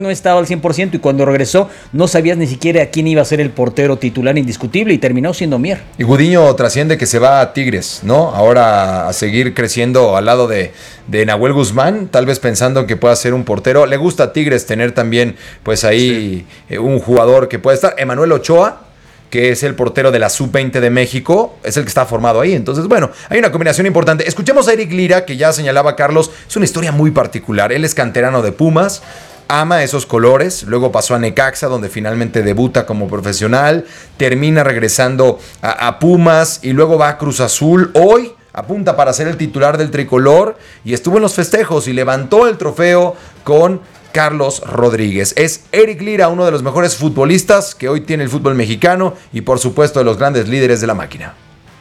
no estaba al 100% y cuando regresó no sabías ni siquiera quién iba a ser el portero titular indiscutible y terminó siendo Mier. Y Gudiño trasciende que se va a Tigres, ¿no? Ahora a seguir creciendo al lado de Nahuel Guzmán, tal vez pensando que pueda ser un portero. Le gusta a Tigres tener también pues ahí un jugador que puede estar. Emanuel Ochoa, que es el portero de la Sub-20 de México, es el que está formado ahí. Entonces, bueno, hay una combinación importante. Escuchemos a Eric Lira, que ya señalaba Carlos, es una historia muy particular. Él es canterano de Pumas, ama esos colores, luego pasó a Necaxa, donde finalmente debuta como profesional, termina regresando a Pumas y luego va a Cruz Azul. Hoy apunta para ser el titular del tricolor y estuvo en los festejos y levantó el trofeo con Carlos Rodríguez. Es Eric Lira, uno de los mejores futbolistas que hoy tiene el fútbol mexicano y por supuesto de los grandes líderes de la máquina.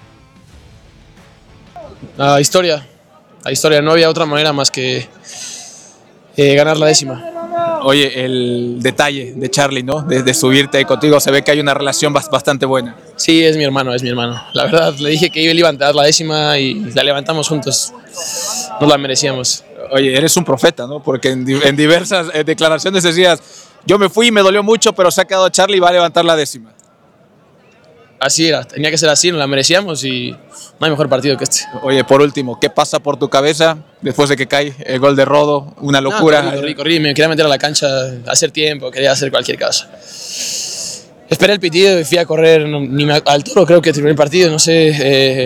Historia, no había otra manera más que ganar la 10ª. Oye, el detalle de Charlie, ¿no? De subirte ahí contigo, se ve que hay una relación bastante buena. Sí, es mi hermano. La verdad, le dije que yo iba a levantar la 10ª y la levantamos juntos. Nos la merecíamos. Oye, eres un profeta, ¿no? Porque en diversas declaraciones decías, yo me fui y me dolió mucho, pero se ha quedado Charlie y va a levantar la 10ª. Así era, tenía que ser así, nos la merecíamos y no hay mejor partido que este. Oye, por último, ¿qué pasa por tu cabeza después de que cae el gol de Rodo? Una locura. Corrí, me quería meter a la cancha, hacer tiempo, quería hacer cualquier cosa. Esperé el pitido y fui a correr, al Toro creo que terminé el partido, no sé.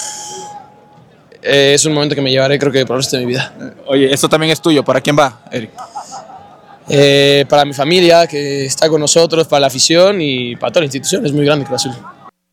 Es un momento que me llevaré creo que por el resto de mi vida. Oye, esto también es tuyo, ¿para quién va, Eric? Para mi familia que está con nosotros, para la afición y para toda la institución, es muy grande Cruz Azul.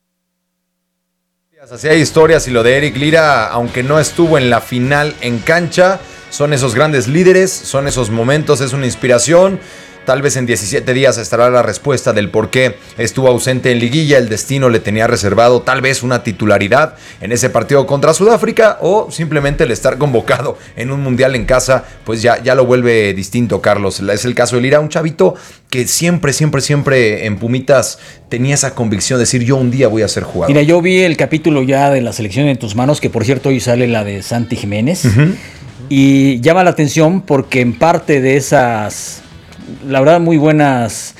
Así hay historias y lo de Eric Lira, aunque no estuvo en la final en cancha, son esos grandes líderes, son esos momentos, es una inspiración. Tal vez en 17 días estará la respuesta del por qué estuvo ausente en liguilla. El destino le tenía reservado tal vez una titularidad en ese partido contra Sudáfrica o simplemente el estar convocado en un mundial en casa, pues ya lo vuelve distinto, Carlos. Es el caso de Lira, un chavito que siempre en Pumitas tenía esa convicción de decir yo un día voy a ser jugador. Mira, yo vi el capítulo ya de la selección en tus manos, que por cierto hoy sale la de Santi Jiménez, y llama la atención porque en parte de esas, la verdad, muy buenas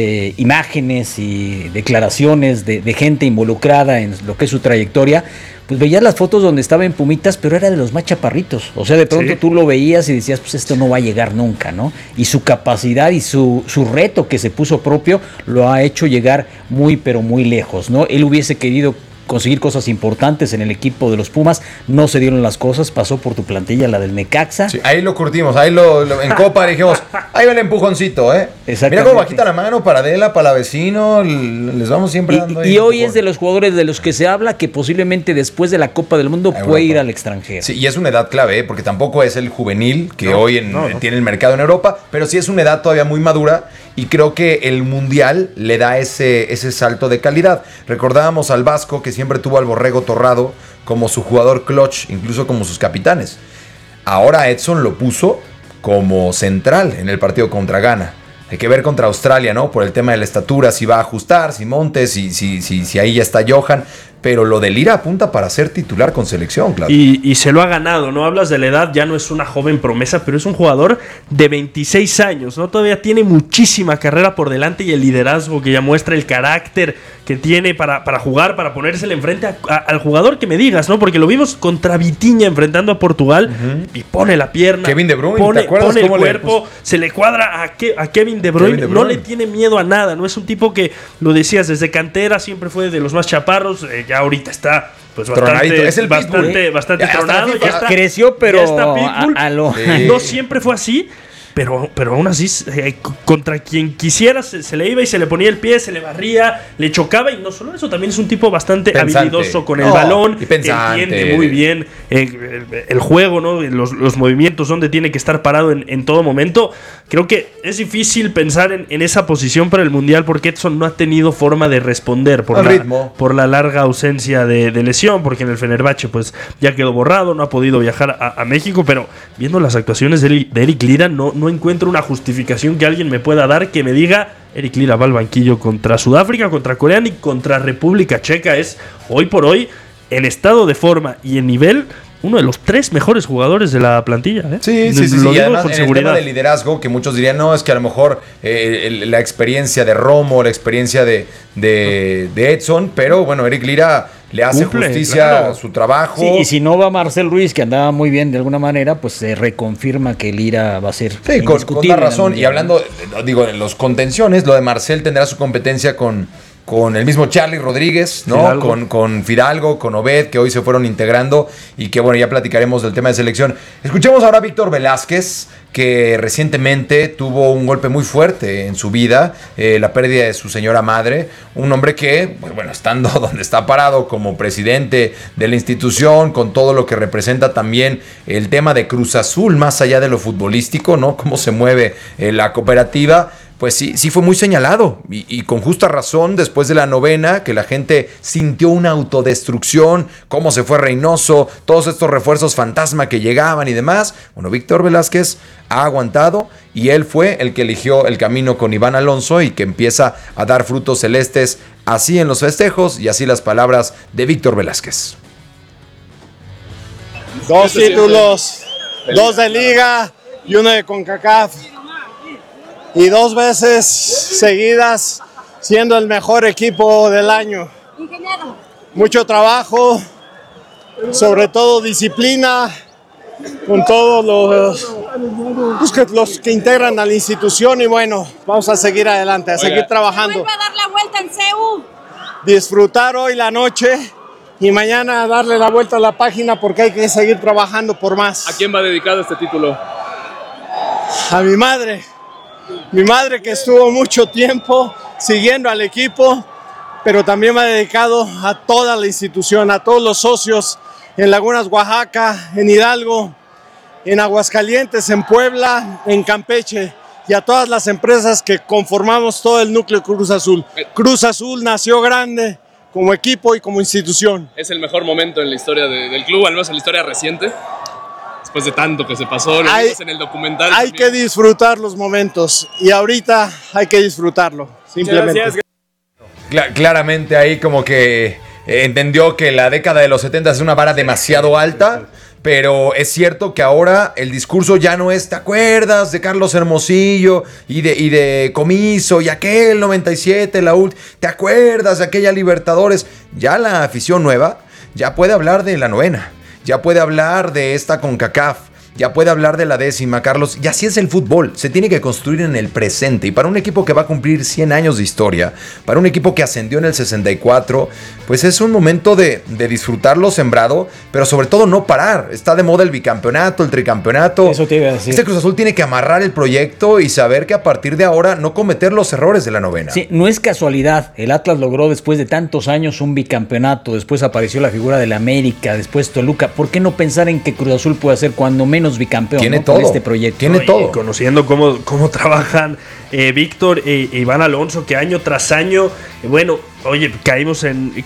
imágenes y declaraciones de gente involucrada en lo que es su trayectoria, pues veías las fotos donde estaba en Pumitas, pero era de los más chaparritos. O sea, de pronto tú lo veías y decías, pues esto no va a llegar nunca, ¿no? Y su capacidad y su reto que se puso propio lo ha hecho llegar muy, pero muy lejos, ¿no? Él hubiese querido conseguir cosas importantes en el equipo de los Pumas, no se dieron las cosas, pasó por tu plantilla, la del Necaxa. Sí, ahí lo curtimos, ahí en Copa dijimos, ahí va el empujoncito, Mira cómo bajita la mano para Adela, para la vecino, les vamos siempre dando ahí. Y hoy es de los jugadores de los que se habla que posiblemente después de la Copa del Mundo puede ir al extranjero. Sí, y es una edad clave, porque tampoco es el juvenil que hoy tiene el mercado en Europa, pero sí es una edad todavía muy madura y creo que el Mundial le da ese salto de calidad. Recordábamos al Vasco que siempre tuvo al Borrego Torrado como su jugador clutch, incluso como sus capitanes. Ahora Edson lo puso como central en el partido contra Ghana. Hay que ver contra Australia, ¿no? Por el tema de la estatura, si va a ajustar, si Montes, si ahí ya está Johan. Pero lo de Lira apunta para ser titular con selección, claro. Y se lo ha ganado, ¿no? Hablas de la edad, ya no es una joven promesa, pero es un jugador de 26 años, ¿no? Todavía tiene muchísima carrera por delante y el liderazgo que ya muestra, el carácter que tiene para jugar, para ponérsele enfrente al jugador que me digas, ¿no? Porque lo vimos contra Vitinha enfrentando a Portugal y pone la pierna, Kevin De Bruyne, pone el cómo cuerpo, se le cuadra a Kevin De Bruyne, no le tiene miedo a nada, ¿no? Es un tipo que, lo decías, desde cantera siempre fue de los más chaparros, ya ahorita está pues bastante, es el bastante tronado, ya está, creció, pero ya está pitbull. No siempre fue así, pero aún así contra quien quisiera se le iba y se le ponía el pie, se le barría, le chocaba, y no solo eso, también es un tipo bastante habilidoso con el balón, que entiende muy bien el juego, ¿no? Los movimientos, donde tiene que estar parado en todo momento. Creo que es difícil pensar en esa posición para el Mundial porque Edson no ha tenido forma de responder por la larga ausencia de lesión, porque en el Fenerbahce pues ya quedó borrado, no ha podido viajar a México, pero viendo las actuaciones de Eric Lira no encuentro una justificación que alguien me pueda dar que me diga Eric Lira va al banquillo contra Sudáfrica, contra Corea y contra República Checa. Es hoy por hoy, en estado de forma y en nivel, uno de los 3 mejores jugadores de la plantilla. Sí. Y además en el tema de liderazgo, que muchos dirían, no, es que a lo mejor la experiencia de Romo, la experiencia de Edson, pero bueno, Eric Lira le hace justicia a su trabajo. Sí, y si no va Marcel Ruiz, que andaba muy bien de alguna manera, pues se reconfirma que Lira va a ser con la razón. Y hablando, digo, de los contenciones, lo de Marcel tendrá su competencia con el mismo Charly Rodríguez, ¿no? Con Fidalgo, con Obed, que hoy se fueron integrando y que, bueno, ya platicaremos del tema de selección. Escuchemos ahora a Víctor Velázquez, que recientemente tuvo un golpe muy fuerte en su vida, la pérdida de su señora madre, un hombre que, bueno, estando donde está parado como presidente de la institución, con todo lo que representa también el tema de Cruz Azul, más allá de lo futbolístico, ¿no? Cómo se mueve la cooperativa. Pues sí fue muy señalado y con justa razón después de la novena, que la gente sintió una autodestrucción, cómo se fue Reynoso, todos estos refuerzos fantasma que llegaban y demás. Bueno, Víctor Velázquez ha aguantado y él fue el que eligió el camino con Iván Alonso y que empieza a dar frutos celestes así en los festejos y así las palabras de Víctor Velázquez. 2 títulos, 2 de Liga y 1 de CONCACAF. Y 2 veces seguidas siendo el mejor equipo del año. Mucho trabajo, sobre todo disciplina, con todos los que integran a la institución y bueno, vamos a seguir adelante, a seguir trabajando. Vuelve a dar la vuelta en CEU. Disfrutar hoy la noche y mañana darle la vuelta a la página porque hay que seguir trabajando por más. ¿A quién va dedicado este título? A mi madre. Mi madre, que estuvo mucho tiempo siguiendo al equipo, pero también me ha dedicado a toda la institución, a todos los socios en Lagunas, Oaxaca, en Hidalgo, en Aguascalientes, en Puebla, en Campeche y a todas las empresas que conformamos todo el núcleo Cruz Azul. Cruz Azul nació grande como equipo y como institución. ¿Es el mejor momento en la historia del club, al menos en la historia reciente? Después de tanto que se pasó, lo vimos en el documental. Hay que disfrutar los momentos y ahorita hay que disfrutarlo, simplemente. Claramente ahí como que entendió que la década de los 70 es una vara demasiado alta, pero es cierto que ahora el discurso ya no es, ¿te acuerdas de Carlos Hermosillo y de Comiso y aquel 97, la última? ¿Te acuerdas de aquella Libertadores? Ya la afición nueva ya puede hablar de la novena. Ya puede hablar de esta CONCACAF, ya puede hablar de la 10ª, Carlos. Y así es el fútbol, se tiene que construir en el presente. Y para un equipo que va a cumplir 100 años de historia, para un equipo que ascendió en el 64, pues es un momento de disfrutar lo sembrado, pero sobre todo no parar. Está de moda el bicampeonato, el tricampeonato. Eso te iba a decir. Este Cruz Azul tiene que amarrar el proyecto y saber que a partir de ahora no cometer los errores de la novena. Sí, no es casualidad. El Atlas logró después de tantos años un bicampeonato, después apareció la figura del América, después Toluca. ¿Por qué no pensar en que Cruz Azul puede ser cuando menos bicampeón? Tiene ¿no? todo. Con este proyecto. Tiene todo. Conociendo cómo trabajan Víctor e Iván Alonso, que año tras año, bueno, oye, caímos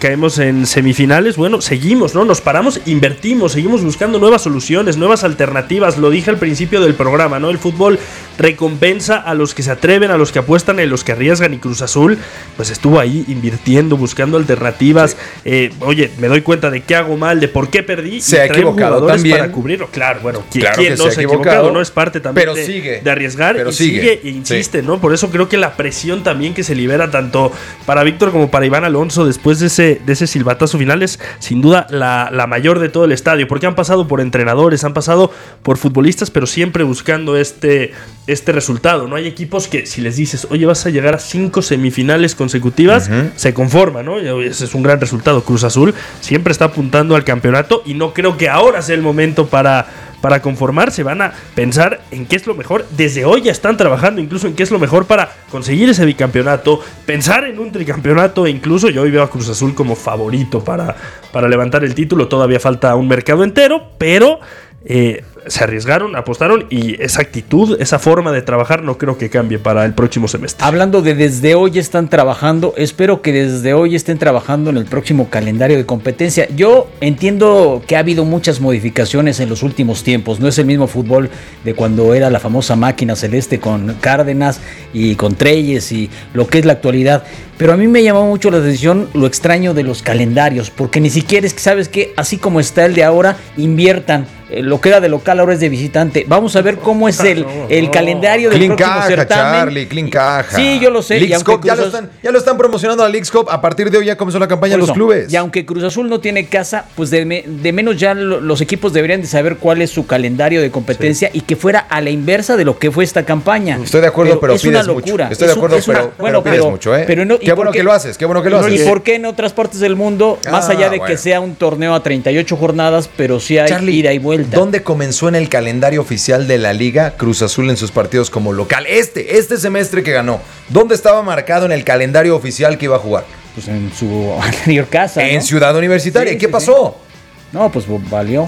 en semifinales, bueno, seguimos, ¿no? Nos paramos, invertimos, seguimos buscando nuevas soluciones, nuevas alternativas. Lo dije al principio del programa, ¿no? El fútbol recompensa a los que se atreven, a los que apuestan, a los que arriesgan, y Cruz Azul pues estuvo ahí invirtiendo, buscando alternativas. Sí. Oye, me doy cuenta de qué hago mal, de por qué perdí. Se ha equivocado también para cubrirlo. Claro, bueno, claro ¿quién no se ha equivocado? No es parte también de arriesgar, pero y sigue e insiste, sí, ¿no? Por eso creo que la presión también que se libera tanto para Víctor como para Iván Alonso después de ese silbatazo final es sin duda la mayor de todo el estadio, porque han pasado por entrenadores, han pasado por futbolistas, pero siempre buscando este resultado, ¿no? Hay equipos que si les dices, oye, vas a llegar a 5 semifinales consecutivas, se conforman, ¿no? Ese es un gran resultado. Cruz Azul siempre está apuntando al campeonato y no creo que ahora sea el momento para conformarse. Van a pensar en qué es lo mejor. Desde hoy ya están trabajando incluso en qué es lo mejor para conseguir ese bicampeonato, pensar en un tricampeonato, e incluso yo hoy veo a Cruz Azul como favorito para levantar el título. Todavía falta un mercado entero, pero se arriesgaron, apostaron, y esa actitud, esa forma de trabajar no creo que cambie para el próximo semestre. Hablando de desde hoy están trabajando, espero que desde hoy estén trabajando en el próximo calendario de competencia. Yo entiendo que ha habido muchas modificaciones en los últimos tiempos, no es el mismo fútbol de cuando era la famosa máquina celeste con Cárdenas y con Treyes y lo que es la actualidad, pero a mí me llamó mucho la atención lo extraño de los calendarios, porque ni siquiera es que, ¿sabes qué? Así como está el de ahora, inviertan. Lo que era de local ahora es de visitante. Vamos a ver cómo es el calendario del próximo caja, certamen. Charlie, clean caja. Sí, yo lo sé. Leagues Cup, ya lo están promocionando a Leagues Cup. A partir de hoy ya comenzó la campaña de los clubes. Y aunque Cruz Azul no tiene casa, pues de menos ya los equipos deberían de saber cuál es su calendario de competencia y que fuera a la inversa de lo que fue esta campaña. Estoy de acuerdo, pero es pides una locura. Mucho. Estoy de acuerdo, pero pides mucho, ¿eh? Pero no, qué bueno que lo haces, qué bueno que lo haces. ¿Y por qué en otras partes del mundo, más allá de que sea un torneo a 38 jornadas, pero sí hay ida y vuelta? ¿Dónde comenzó en el calendario oficial de la Liga Cruz Azul en sus partidos como local? Este semestre que ganó, ¿dónde estaba marcado en el calendario oficial que iba a jugar? Pues en su anterior casa, ¿no? En Ciudad Universitaria. Sí, ¿Qué pasó? No, pues valió.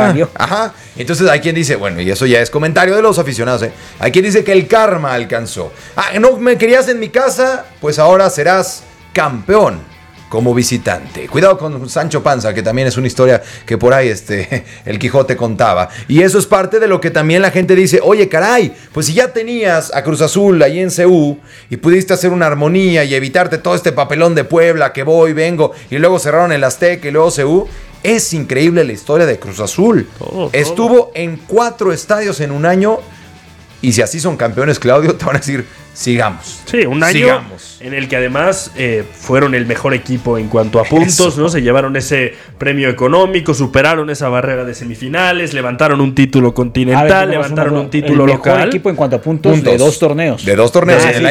Ajá. Entonces hay quien dice, bueno, y eso ya es comentario de los aficionados, ¿eh? Hay quien dice que el karma alcanzó. No me querías en mi casa, pues ahora serás campeón como visitante. Cuidado con Sancho Panza, que también es una historia que por ahí el Quijote contaba. Y eso es parte de lo que también la gente dice, oye, caray, pues si ya tenías a Cruz Azul ahí en CU y pudiste hacer una armonía y evitarte todo este papelón de Puebla, que voy, vengo, y luego cerraron el Azteca y luego CU. Es increíble la historia de Cruz Azul. Estuvo en 4 estadios en un año. Y si así son campeones, Claudio, te van a decir, sigamos. Sí, un año en el que además fueron el mejor equipo en cuanto a puntos, ¿no? Se llevaron ese premio económico, superaron esa barrera de semifinales, levantaron un título continental, levantaron un título local. El mejor equipo en cuanto a puntos de 2 torneos. De 2 torneos. Ya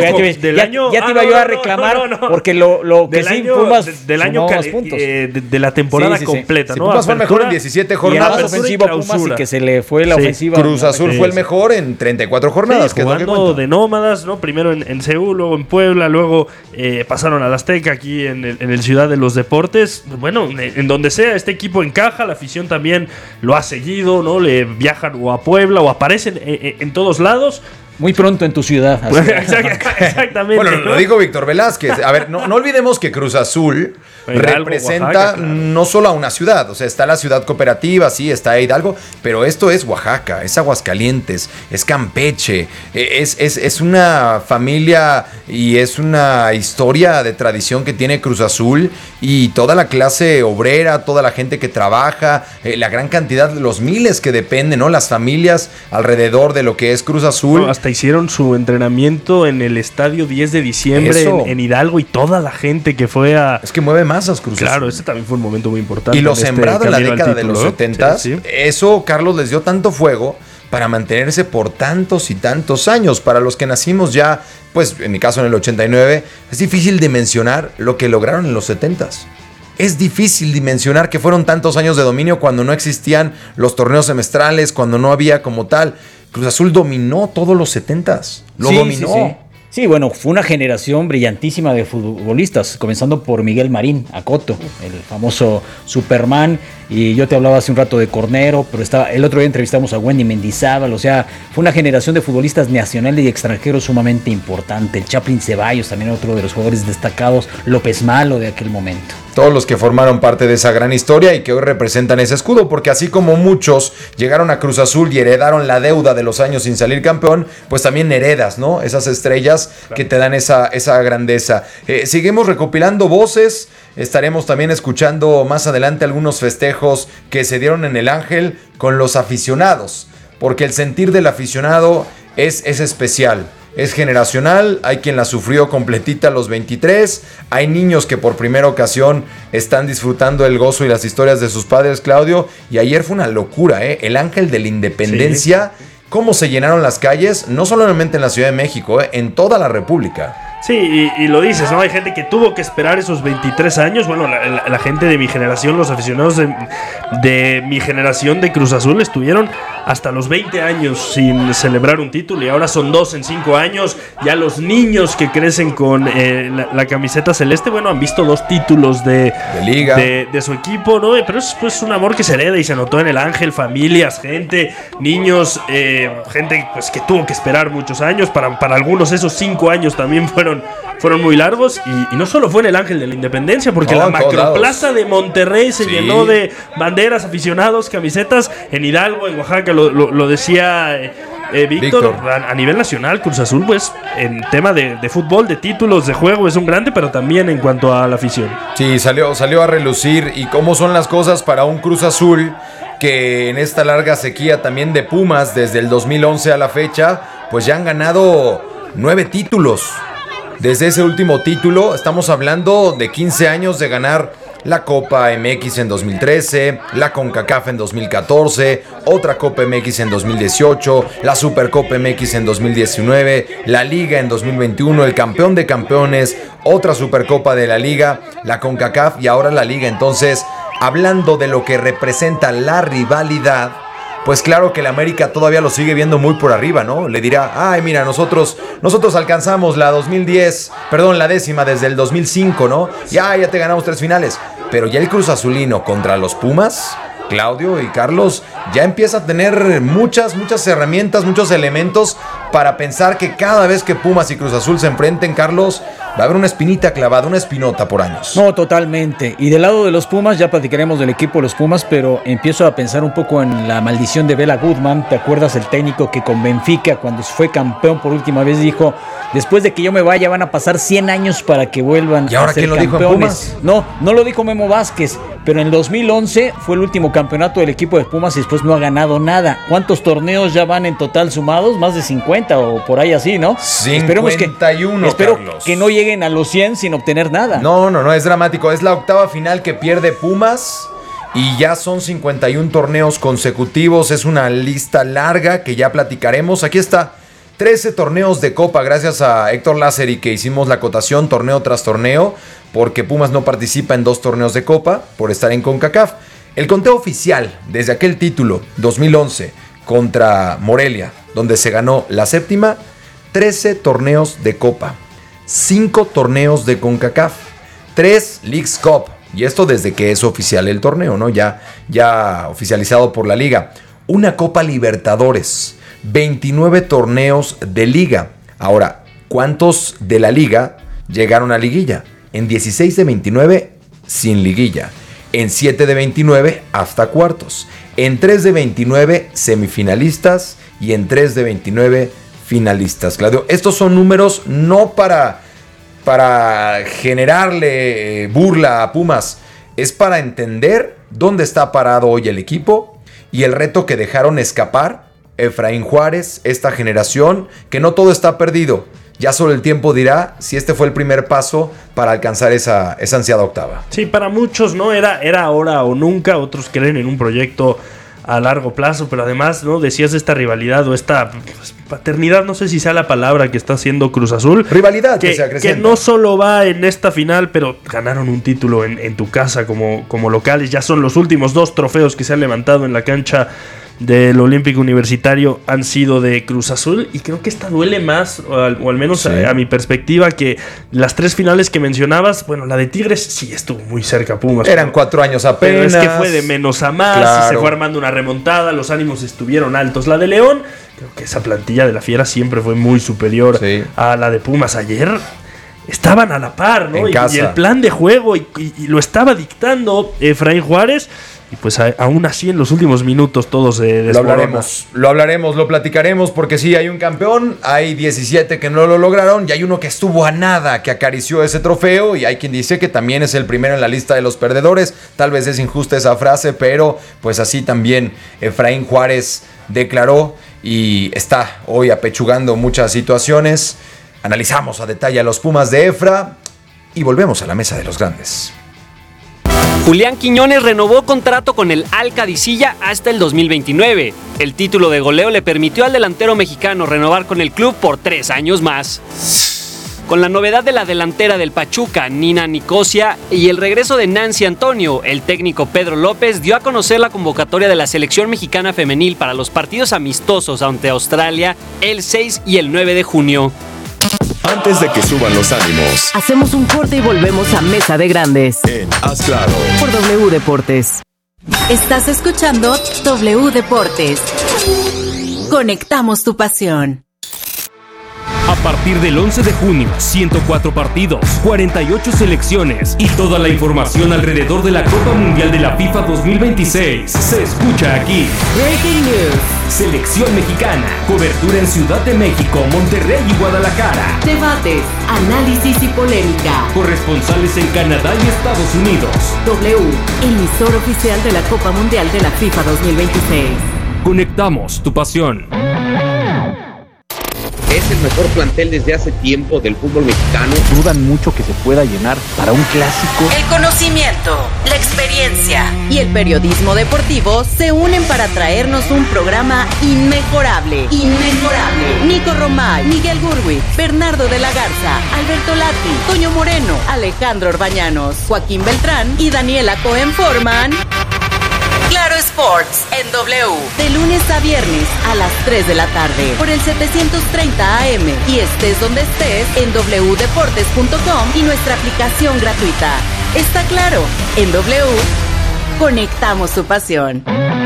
te iba yo a reclamar porque lo que sí Pumas del año de la temporada completa, ¿no? Pumas fue el mejor en 17 jornadas. Ofensivo Pumas y que se le fue la ofensiva. Cruz Azul fue el mejor en 34 jornadas. Jugando de nómadas, ¿no? Primero en Seúl, luego en Puebla, luego pasaron al Azteca aquí en el Ciudad de los Deportes. Bueno, en donde sea, este equipo encaja, la afición también lo ha seguido, ¿no? Le viajan o a Puebla o aparecen en todos lados. Muy pronto en tu ciudad. Exactamente. Bueno, lo dijo Víctor Velázquez. A ver, no olvidemos que Cruz Azul representa Oaxaca, claro, no solo a una ciudad. O sea, está la ciudad cooperativa, sí, está Hidalgo, pero esto es Oaxaca, es Aguascalientes, es Campeche, es una familia y es una historia de tradición que tiene Cruz Azul y toda la clase obrera, toda la gente que trabaja, la gran cantidad de los miles que dependen, ¿no? Las familias alrededor de lo que es Cruz Azul. Hasta hicieron su entrenamiento en el estadio 10 de diciembre en Hidalgo y toda la gente que fue a... Es que mueve masas Cruz Azul. Claro, ese también fue un momento muy importante. Y lo sembrado en la década de los 70, sí. Eso, Carlos, les dio tanto fuego para mantenerse por tantos y tantos años. Para los que nacimos ya, pues en mi caso en el 89, es difícil dimensionar lo que lograron en los 70s. Es difícil dimensionar que fueron tantos años de dominio cuando no existían los torneos semestrales, cuando no había como tal. Cruz Azul dominó todos los 70s. Lo dominó. Sí, bueno, fue una generación brillantísima de futbolistas, comenzando por Miguel Marín, Acoto, el famoso Superman. Y yo te hablaba hace un rato de Cornero, pero el otro día entrevistamos a Wendy Mendizábal. O sea, fue una generación de futbolistas nacionales y extranjeros sumamente importante. El Chaplin Ceballos, también otro de los jugadores destacados. López Malo de aquel momento. Todos los que formaron parte de esa gran historia y que hoy representan ese escudo, porque así como muchos llegaron a Cruz Azul y heredaron la deuda de los años sin salir campeón, pues también heredas, ¿no? Esas estrellas, claro, que te dan esa grandeza. Seguimos recopilando voces, estaremos también escuchando más adelante algunos festejos que se dieron en el Ángel con los aficionados, porque el sentir del aficionado es especial. Es generacional, hay quien la sufrió completita a los 23, hay niños que por primera ocasión están disfrutando el gozo y las historias de sus padres, Claudio, y ayer fue una locura, el Ángel de la Independencia, sí. Cómo se llenaron las calles, no solamente en la Ciudad de México, en toda la República. Sí, y lo dices, ¿no? Hay gente que tuvo que esperar esos 23 años. Bueno, la gente de mi generación, los aficionados de mi generación de Cruz Azul estuvieron hasta los 20 años sin celebrar un título y ahora son 2 en 5 años. Ya los niños que crecen con la camiseta celeste, bueno, han visto 2 títulos de liga de su equipo, ¿no? Pero es pues un amor que se hereda y se notó en el Ángel, familias, gente, niños, gente pues que tuvo que esperar muchos años. Para algunos esos 5 años también fueron muy largos y no solo fue en el Ángel de la Independencia, porque la macroplaza de Monterrey se llenó de banderas, aficionados, camisetas. En Hidalgo, en Oaxaca, lo decía Víctor. A nivel nacional, Cruz Azul, pues, en tema de fútbol, de títulos, de juego, es un grande, pero también en cuanto a la afición. Sí, salió a relucir. Y cómo son las cosas para un Cruz Azul que en esta larga sequía también de Pumas, desde el 2011 a la fecha, pues ya han ganado 9 títulos. Desde ese último título estamos hablando de 15 años de ganar la Copa MX en 2013, la CONCACAF en 2014, otra Copa MX en 2018, la Supercopa MX en 2019, la Liga en 2021, el campeón de campeones, otra Supercopa de la Liga, la CONCACAF y ahora la Liga. Entonces, hablando de lo que representa la rivalidad, pues claro que el América todavía lo sigue viendo muy por arriba, ¿no? Le dirá, ay, mira, nosotros alcanzamos la 10ª desde el 2005, ¿no? Ya te ganamos 3 finales. Pero ya el Cruz Azulino contra los Pumas, Claudio y Carlos, ya empieza a tener muchas herramientas, muchos elementos para pensar que cada vez que Pumas y Cruz Azul se enfrenten, Carlos, va a haber una espinita clavada, una espinota por años. No, totalmente. Y del lado de los Pumas, ya platicaremos del equipo de los Pumas, pero empiezo a pensar un poco en la maldición de Bela Goodman. ¿Te acuerdas el técnico que con Benfica, cuando fue campeón por última vez, dijo, después de que yo me vaya van a pasar 100 años para que vuelvan ¿Y ahora a ser quién lo campeones? dijo en Pumas? No lo dijo Memo Vázquez, pero en 2011 fue el último campeonato del equipo de Pumas y después no ha ganado nada. ¿Cuántos torneos ya van en total sumados? Más de 50 o por ahí así, ¿no? 51, espero Carlos. que no lleguen a los 100 sin obtener nada. No, es dramático. Es la 8ª final que pierde Pumas y ya son 51 torneos consecutivos. Es una lista larga que ya platicaremos. Aquí está. 13 torneos de Copa, gracias a Héctor Lázari que hicimos la acotación torneo tras torneo, porque Pumas no participa en 2 torneos de Copa por estar en CONCACAF. El conteo oficial desde aquel título 2011 contra Morelia, donde se ganó la 7ª, 13 torneos de Copa, 5 torneos de CONCACAF, 3 Leagues Cup, y esto desde que es oficial el torneo, ¿no? Ya oficializado por la Liga. Una Copa Libertadores, 29 torneos de Liga. Ahora, ¿cuántos de la Liga llegaron a liguilla? En 16 de 29 sin liguilla. En 7 de 29 hasta cuartos. En 3 de 29 semifinalistas y en 3 de 29 finalistas. Claudio, estos son números no para generarle burla a Pumas. Es para entender dónde está parado hoy el equipo y el reto que dejaron escapar Efraín Juárez, esta generación, que no todo está perdido. Ya solo el tiempo dirá si este fue el primer paso para alcanzar esa ansiada 8ª. Sí, para muchos no era ahora o nunca. Otros creen en un proyecto a largo plazo, pero además, ¿no? Decías de esta rivalidad o esta paternidad, no sé si sea la palabra que está haciendo Cruz Azul. Rivalidad que se acrecenta. Que no solo va en esta final, pero ganaron un título en tu casa como locales. Ya son los últimos 2 trofeos que se han levantado en la cancha del Olímpico Universitario han sido de Cruz Azul, y creo que esta duele más, o al menos sí, a mi perspectiva, que las 3 finales que mencionabas. Bueno, la de Tigres sí estuvo muy cerca Pumas. Eran 4 años apenas. Pero es que fue de menos a más, claro. Se fue armando una remontada, los ánimos estuvieron altos. La de León, creo que esa plantilla de la Fiera siempre fue muy superior a la de Pumas. Ayer estaban a la par, ¿no? Y el plan de juego y lo estaba dictando Efraín Juárez. Y pues aún así en los últimos minutos todos se desmoronan. Lo hablaremos, lo platicaremos, porque sí, hay un campeón, hay 17 que no lo lograron y hay uno que estuvo a nada, que acarició ese trofeo, y hay quien dice que también es el primero en la lista de los perdedores. Tal vez es injusta esa frase, pero pues así también Efraín Juárez declaró y está hoy apechugando muchas situaciones. Analizamos a detalle a los Pumas de Efra y volvemos a la mesa de los grandes. Julián Quiñones renovó contrato con el Al-Qadisiyah hasta el 2029. El título de goleo le permitió al delantero mexicano renovar con el club por 3 años más. Con la novedad de la delantera del Pachuca, Nina Nicosia, y el regreso de Nancy Antonio, el técnico Pedro López dio a conocer la convocatoria de la selección mexicana femenil para los partidos amistosos ante Australia el 6 y el 9 de junio. Antes de que suban los ánimos, hacemos un corte y volvemos a Mesa de Grandes. En Haz Claro. Por W Deportes. Estás escuchando W Deportes. Conectamos tu pasión. A partir del 11 de junio, 104 partidos, 48 selecciones y toda la información alrededor de la Copa Mundial de la FIFA 2026 se escucha aquí. Breaking News. Selección mexicana, cobertura en Ciudad de México, Monterrey y Guadalajara. Debates, análisis y polémica. Corresponsales en Canadá y Estados Unidos. W, emisor oficial de la Copa Mundial de la FIFA 2026. Conectamos tu pasión. Es el mejor plantel desde hace tiempo del fútbol mexicano. Dudan mucho que se pueda llenar para un clásico. El conocimiento, la experiencia y el periodismo deportivo se unen para traernos un programa inmejorable. Inmejorable. Nico Romay, Miguel Gurwi, Bernardo de la Garza, Alberto Lati, Toño Moreno, Alejandro Orbañanos, Joaquín Beltrán y Daniela Cohen forman Claro Sports en W, de lunes a viernes a las 3 de la tarde, por el 730 AM, y estés donde estés en wdeportes.com y nuestra aplicación gratuita. Está claro, en W, conectamos tu pasión.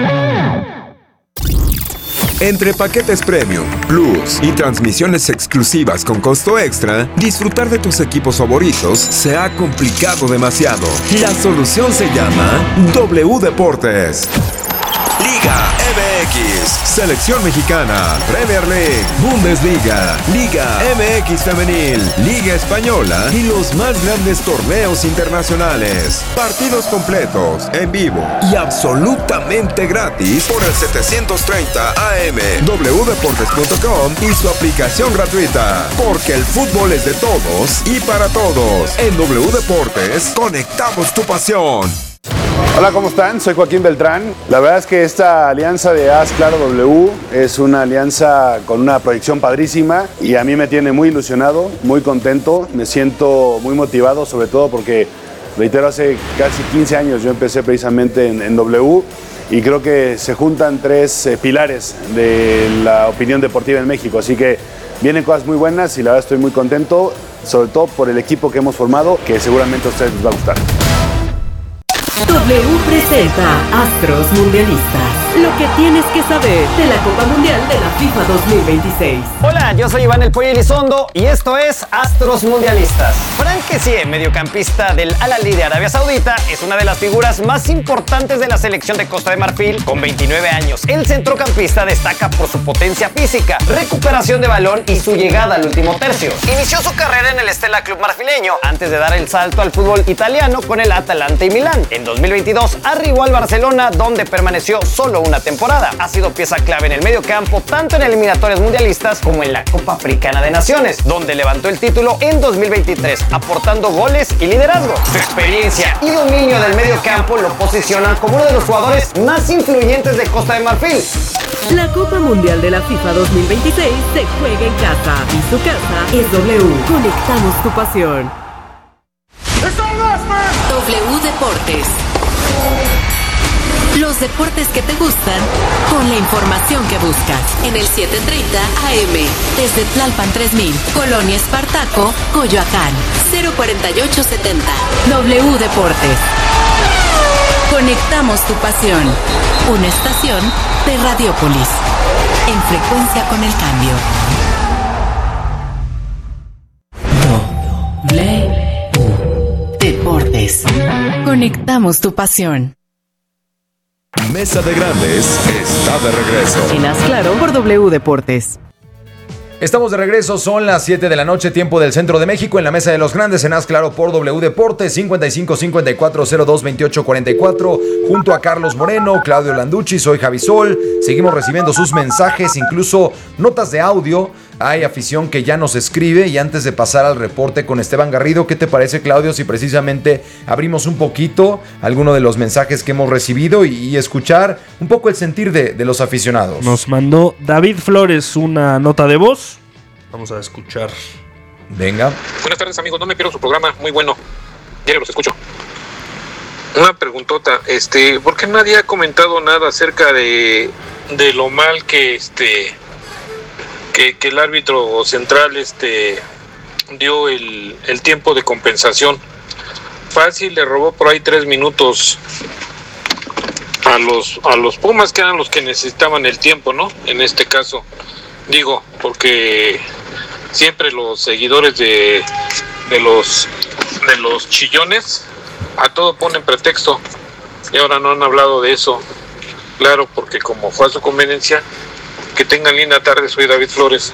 Entre paquetes Premium, Plus y transmisiones exclusivas con costo extra, disfrutar de tus equipos favoritos se ha complicado demasiado. La solución se llama W Deportes. Liga MX, Selección Mexicana, Premier League, Bundesliga, Liga MX Femenil, Liga Española y los más grandes torneos internacionales. Partidos completos, en vivo y absolutamente gratis por el 730 AM, wdeportes.com y su aplicación gratuita. Porque el fútbol es de todos y para todos. En W Deportes, conectamos tu pasión. Hola, ¿cómo están? Soy Joaquín Beltrán. La verdad es que esta alianza de Haz Claro W es una alianza con una proyección padrísima y a mí me tiene muy ilusionado, muy contento, me siento muy motivado, sobre todo porque, reitero, hace casi 15 años yo empecé precisamente en W y creo que se juntan tres pilares de la opinión deportiva en México, así que vienen cosas muy buenas y la verdad estoy muy contento, sobre todo por el equipo que hemos formado, que seguramente a ustedes les va a gustar. W presenta Astros Mundialistas. Lo que tienes que saber de la Copa Mundial de la FIFA 2026. Hola, yo soy Iván El Pollo Elizondo y esto es Astros Mundialistas. Frank Kessie, mediocampista del Al-Ahly de Arabia Saudita, es una de las figuras más importantes de la selección de Costa de Marfil. Con 29 años, el centrocampista destaca por su potencia física, recuperación de balón y su llegada al último tercio. Inició su carrera en el Stella Club marfileño antes de dar el salto al fútbol italiano con el Atalanta y Milán. En 2022 arribó al Barcelona, donde permaneció solo una temporada. Ha sido pieza clave en el medio campo, tanto en eliminatorias mundialistas como en la Copa Africana de Naciones, donde levantó el título en 2023, aportando goles y liderazgo. Su experiencia y dominio del medio campo lo posicionan como uno de los jugadores más influyentes de Costa de Marfil. La Copa Mundial de la FIFA 2026 se juega en casa y su casa es W. Conectamos tu pasión. W Deportes. Los deportes que te gustan con la información que buscas. En el 730 AM, desde Tlalpan 3000, Colonia Espartaco, Coyoacán, 04870. W Deportes. Conectamos tu pasión. Una estación de Radiopolis. En frecuencia con el cambio. W Deportes. Conectamos tu pasión. Mesa de Grandes está de regreso. En Haz Claro por W Deportes. Estamos de regreso, son las 7 de la noche, tiempo del centro de México, en la Mesa de los Grandes, en Haz Claro por W Deportes, 55 54 02 28 44, junto a Carlos Moreno, Claudio Landucci, soy Javi Sol. Seguimos recibiendo sus mensajes, incluso notas de audio. Hay afición que ya nos escribe, y antes de pasar al reporte con Esteban Garrido, ¿qué te parece, Claudio, si precisamente abrimos un poquito alguno de los mensajes que hemos recibido y escuchar un poco el sentir de los aficionados? Nos mandó David Flores una nota de voz. Vamos a escuchar Venga. Buenas tardes, amigos. No me pierdo su programa, muy bueno. Ya los escucho. Una preguntota, ¿por qué nadie ha comentado nada acerca de lo mal que el árbitro central dio el tiempo de compensación? Fácil, le robó por ahí 3 minutos a los Pumas, que eran los que necesitaban el tiempo, ¿no? En este caso, digo, porque siempre los seguidores de los chillones a todo ponen pretexto y ahora no han hablado de eso. Claro, porque como fue a su conveniencia. Que tengan linda tarde, soy David Flores.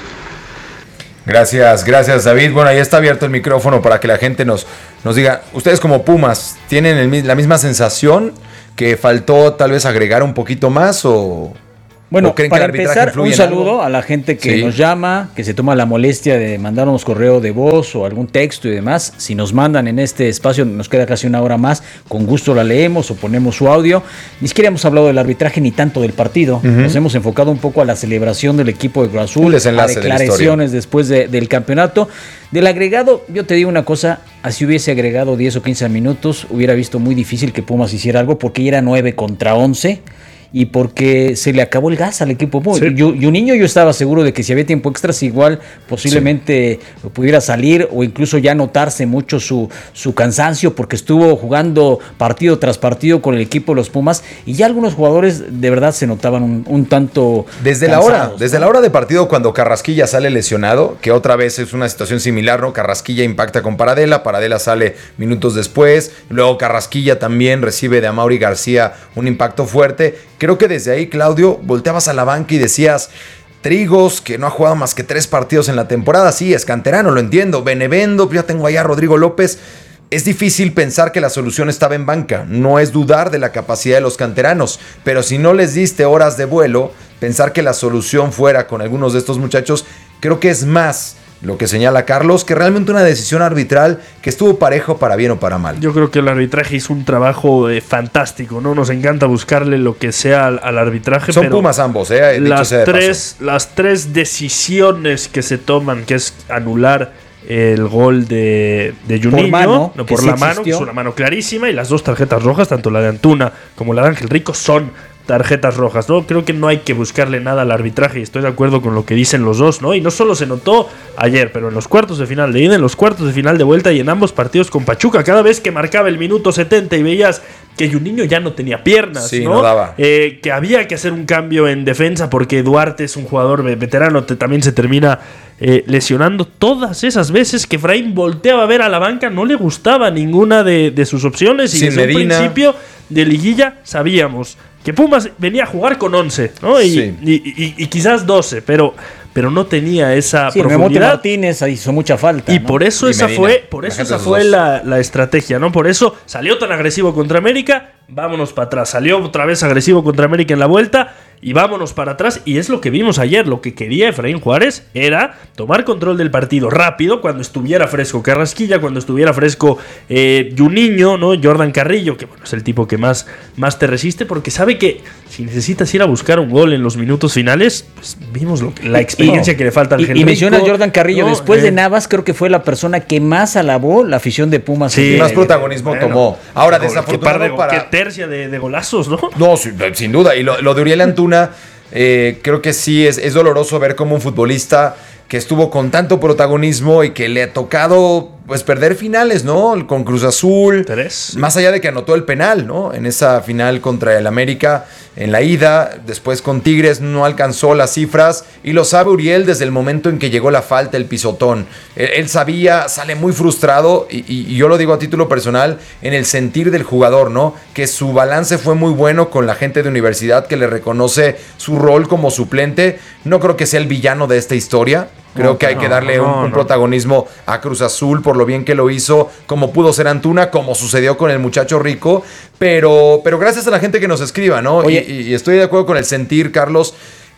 Gracias David. Bueno, ahí está abierto el micrófono para que la gente nos diga, ustedes como Pumas, ¿tienen la misma sensación que faltó tal vez agregar un poquito más o...? Bueno, para empezar, un saludo a la gente que nos llama, que se toma la molestia de mandarnos correo de voz o algún texto y demás. Si nos mandan en este espacio, nos queda casi una hora más, con gusto la leemos o ponemos su audio. Ni siquiera hemos hablado del arbitraje ni tanto del partido. Nos hemos enfocado un poco a la celebración del equipo de Cruz Azul, a declaraciones después del campeonato. Del agregado, yo te digo una cosa, así hubiese agregado 10 o 15 minutos, hubiera visto muy difícil que Pumas hiciera algo porque era 9 contra 11. Y porque se le acabó el gas al equipo. Sí. Y un niño, yo estaba seguro de que si había tiempo extras, igual posiblemente pudiera salir o incluso ya notarse mucho su cansancio, porque estuvo jugando partido tras partido con el equipo de los Pumas y ya algunos jugadores de verdad se notaban un tanto desde cansados, la hora de partido, cuando Carrasquilla sale lesionado, que otra vez es una situación similar, ¿no? Carrasquilla impacta con Paradela sale minutos después, luego Carrasquilla también recibe de Amaury García un impacto fuerte. Creo que desde ahí, Claudio, volteabas a la banca y decías, Trigos, que no ha jugado más que 3 partidos en la temporada, sí, es canterano, lo entiendo. Benevendo, ya tengo allá a Rodrigo López. Es difícil pensar que la solución estaba en banca, no es dudar de la capacidad de los canteranos, pero si no les diste horas de vuelo, pensar que la solución fuera con algunos de estos muchachos, creo que es más lo que señala Carlos, que realmente una decisión arbitral que estuvo parejo para bien o para mal. Yo creo que el arbitraje hizo un trabajo fantástico, ¿no? Nos encanta buscarle lo que sea al arbitraje. Son pero Pumas ambos, las 3 decisiones que se toman, que es anular el gol de Juninho, por la mano, que es una mano clarísima, y las 2 tarjetas rojas, tanto la de Antuna como la de Ángel Rico, son tarjetas rojas, ¿no? Creo que no hay que buscarle nada al arbitraje y estoy de acuerdo con lo que dicen los dos, ¿no? Y no solo se notó ayer, pero en los cuartos de final de ida, en los cuartos de final de vuelta y en ambos partidos con Pachuca, cada vez que marcaba el minuto 70 y veías que Juninho ya no tenía piernas, ¿no? No daba. Que había que hacer un cambio en defensa porque Duarte es un jugador veterano, también se termina lesionando. Todas esas veces que Efraín volteaba a ver a la banca, no le gustaba ninguna de sus opciones, y desde un principio de liguilla sabíamos que Pumas venía a jugar con 11, ¿no? Y quizás 12, pero no tenía esa profundidad. Memote Martínez hizo mucha falta, y ¿no? por eso esa fue la estrategia, ¿no? Por eso salió tan agresivo contra América, vámonos para atrás. Salió otra vez agresivo contra América en la vuelta y vámonos para atrás. Y es lo que vimos ayer. Lo que quería Efraín Juárez era tomar control del partido rápido, cuando estuviera fresco Carrasquilla, cuando estuviera fresco Juninho, ¿no? Jordan Carrillo, que bueno, es el tipo que más te resiste, porque sabe que si necesitas ir a buscar un gol en los minutos finales, pues vimos la experiencia que le falta al Ángel Rico. Y menciona a Jordan Carrillo, después de Navas, creo que fue la persona que más alabó la afición de Pumas. Sí, más protagonismo tomó. Ahora, desafortunado qué tercia de golazos, ¿no? No, sin duda. Y lo de Uriel Antuna, creo que sí es doloroso ver cómo un futbolista que estuvo con tanto protagonismo y que le ha tocado pues perder finales, ¿no? Con Cruz Azul. 3. Más allá de que anotó el penal, ¿no? En esa final contra el América en la ida, después con Tigres no alcanzó las cifras y lo sabe Uriel desde el momento en que llegó la falta, el pisotón. Él sabía, sale muy frustrado y yo lo digo a título personal, en el sentir del jugador, ¿no? Que su balance fue muy bueno con la gente de Universidad que le reconoce su rol como suplente. No creo que sea el villano de esta historia. Creo que hay que darle un protagonismo a Cruz Azul por lo bien que lo hizo, como pudo ser Antuna, como sucedió con el muchacho Rico, pero gracias a la gente que nos escriba, ¿no? Y estoy de acuerdo con el sentir, Carlos,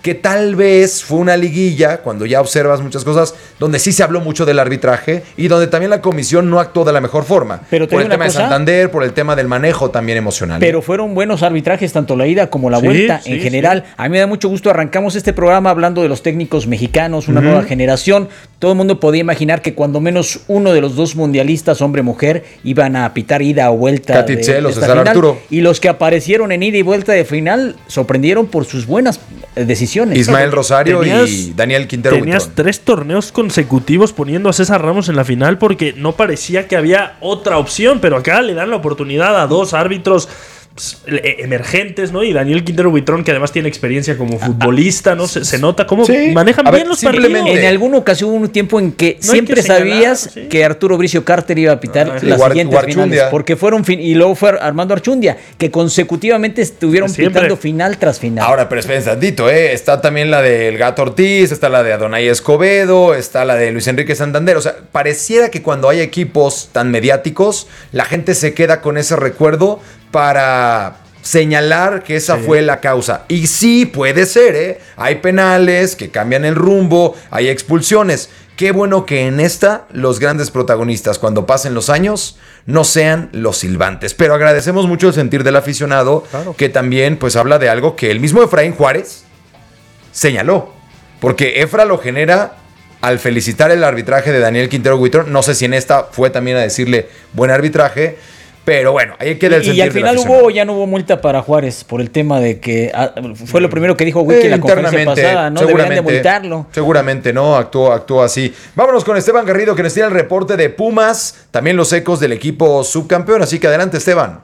que tal vez fue una liguilla, cuando ya observas muchas cosas, donde sí se habló mucho del arbitraje y donde también la comisión no actuó de la mejor forma. Pero por el tema de Santander, por el tema del manejo también emocional. Pero fueron buenos arbitrajes, tanto la ida como la vuelta en general. A mí me da mucho gusto, arrancamos este programa hablando de los técnicos mexicanos, una nueva generación. Todo el mundo podía imaginar que cuando menos uno de los dos mundialistas, hombre-mujer, iban a pitar ida o vuelta de esta final. Arturo. Y los que aparecieron en ida y vuelta de final sorprendieron por sus buenas decisiones. Ismael Rosario y Daniel Quintero. Tenías 3 torneos consecutivos poniendo a César Ramos en la final porque no parecía que había otra opción, pero acá le dan la oportunidad a 2 árbitros emergentes, ¿no? Y Daniel Quintero Buitrón, que además tiene experiencia como futbolista, ¿no? Se nota cómo manejan bien los partidos. En alguna ocasión hubo un tiempo en que siempre sabías que Arturo Bricio Carter iba a pitar las siguientes finales, porque fueron y luego fue Armando Archundia, que consecutivamente estuvieron pitando final tras final. Ahora, pero esperen tantito, está también la del Gato Ortiz, está la de Adonai Escobedo, está la de Luis Enrique Santander. O sea, pareciera que cuando hay equipos tan mediáticos, la gente se queda con ese recuerdo para señalar que esa fue la causa. Y sí, puede ser, hay penales que cambian el rumbo, hay expulsiones. Qué bueno que en esta los grandes protagonistas, cuando pasen los años, no sean los silbantes. Pero agradecemos mucho el sentir del aficionado, que también pues habla de algo que el mismo Efraín Juárez señaló. Porque Efra lo genera al felicitar el arbitraje de Daniel Quintero Buitrón. No sé si en esta fue también a decirle buen arbitraje. Pero bueno, ahí queda el sentir. Y al final ya no hubo multa para Juárez por el tema de que fue lo primero que dijo Wiki en la conferencia pasada, ¿no? Deberían de multarlo. Seguramente, ¿no? Actuó así. Vámonos con Esteban Garrido, que nos tiene el reporte de Pumas, también los ecos del equipo subcampeón. Así que adelante, Esteban.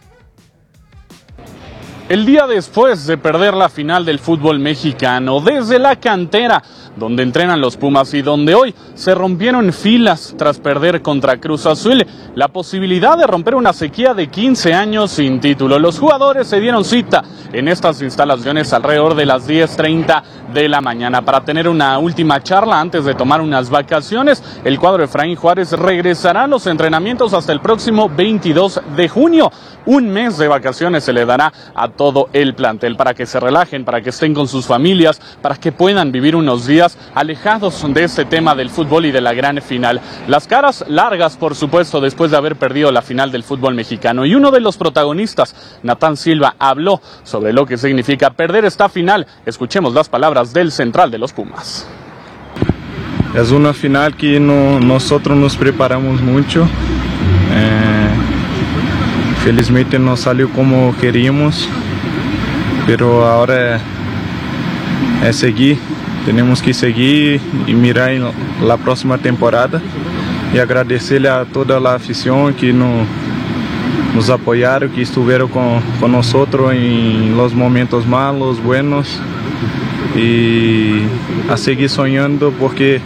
El día después de perder la final del fútbol mexicano, desde la cantera donde entrenan los Pumas y donde hoy se rompieron filas tras perder contra Cruz Azul, la posibilidad de romper una sequía de 15 años sin título. Los jugadores se dieron cita en estas instalaciones alrededor de las 10:30 de la mañana para tener una última charla antes de tomar unas vacaciones. El cuadro de Efraín Juárez regresará a los entrenamientos hasta el próximo 22 de junio. Un mes de vacaciones se le dará a todo el plantel para que se relajen, para que estén con sus familias, para que puedan vivir unos días alejados de este tema del fútbol y de la gran final. Las caras largas, por supuesto, después de haber perdido la final del fútbol mexicano. Y uno de los protagonistas, Natán Silva, habló sobre lo que significa perder esta final. Escuchemos las palabras del central de los Pumas. Es una final que nosotros nos preparamos mucho. Felizmente no salió como queríamos, pero ahora es seguir. Tenemos que seguir y mirar en la próxima temporada y agradecerle a toda la afición que nos apoyaron, que estuvieron con nosotros en los momentos malos, buenos, y a seguir soñando porque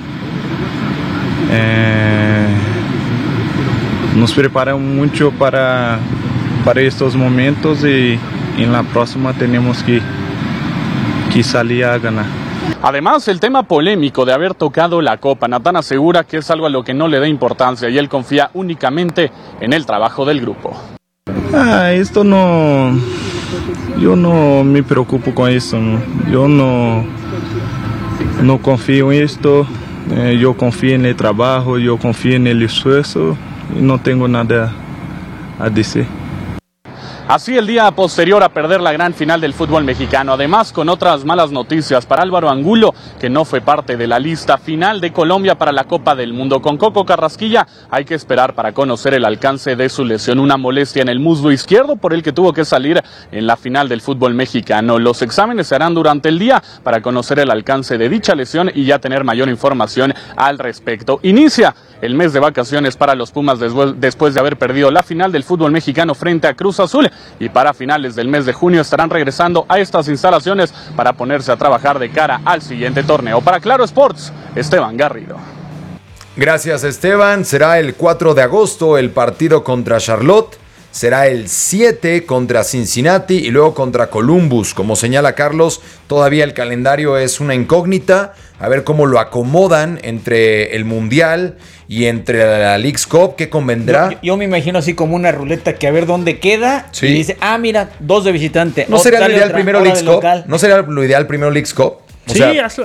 nos preparamos mucho para estos momentos y en la próxima tenemos que salir a ganar. Además, el tema polémico de haber tocado la copa, Natán asegura que es algo a lo que no le da importancia y él confía únicamente en el trabajo del grupo. Esto no, yo no me preocupo con esto, ¿no? Yo no confío en esto, yo confío en el trabajo, yo confío en el esfuerzo y no tengo nada a decir. Así el día posterior a perder la gran final del fútbol mexicano, además con otras malas noticias para Álvaro Angulo, que no fue parte de la lista final de Colombia para la Copa del Mundo. Con Coco Carrasquilla hay que esperar para conocer el alcance de su lesión, una molestia en el muslo izquierdo por el que tuvo que salir en la final del fútbol mexicano. Los exámenes se harán durante el día para conocer el alcance de dicha lesión y ya tener mayor información al respecto. Inicia el mes de vacaciones para los Pumas después de haber perdido la final del fútbol mexicano frente a Cruz Azul, y para finales del mes de junio estarán regresando a estas instalaciones para ponerse a trabajar de cara al siguiente torneo. Para Claro Sports, Esteban Garrido. Gracias, Esteban. Será el 4 de agosto el partido contra Charlotte. Será el 7 contra Cincinnati y luego contra Columbus. Como señala Carlos, todavía el calendario es una incógnita. A ver cómo lo acomodan entre el Mundial y entre la Leagues Cup. ¿Qué convendrá? Yo me imagino así como una ruleta que a ver dónde queda. Sí. Y dice, mira, 2 de visitante. ¿No sería lo ideal primero Leagues Cup? ¿No sería lo ideal primero Leagues Cup? Sí,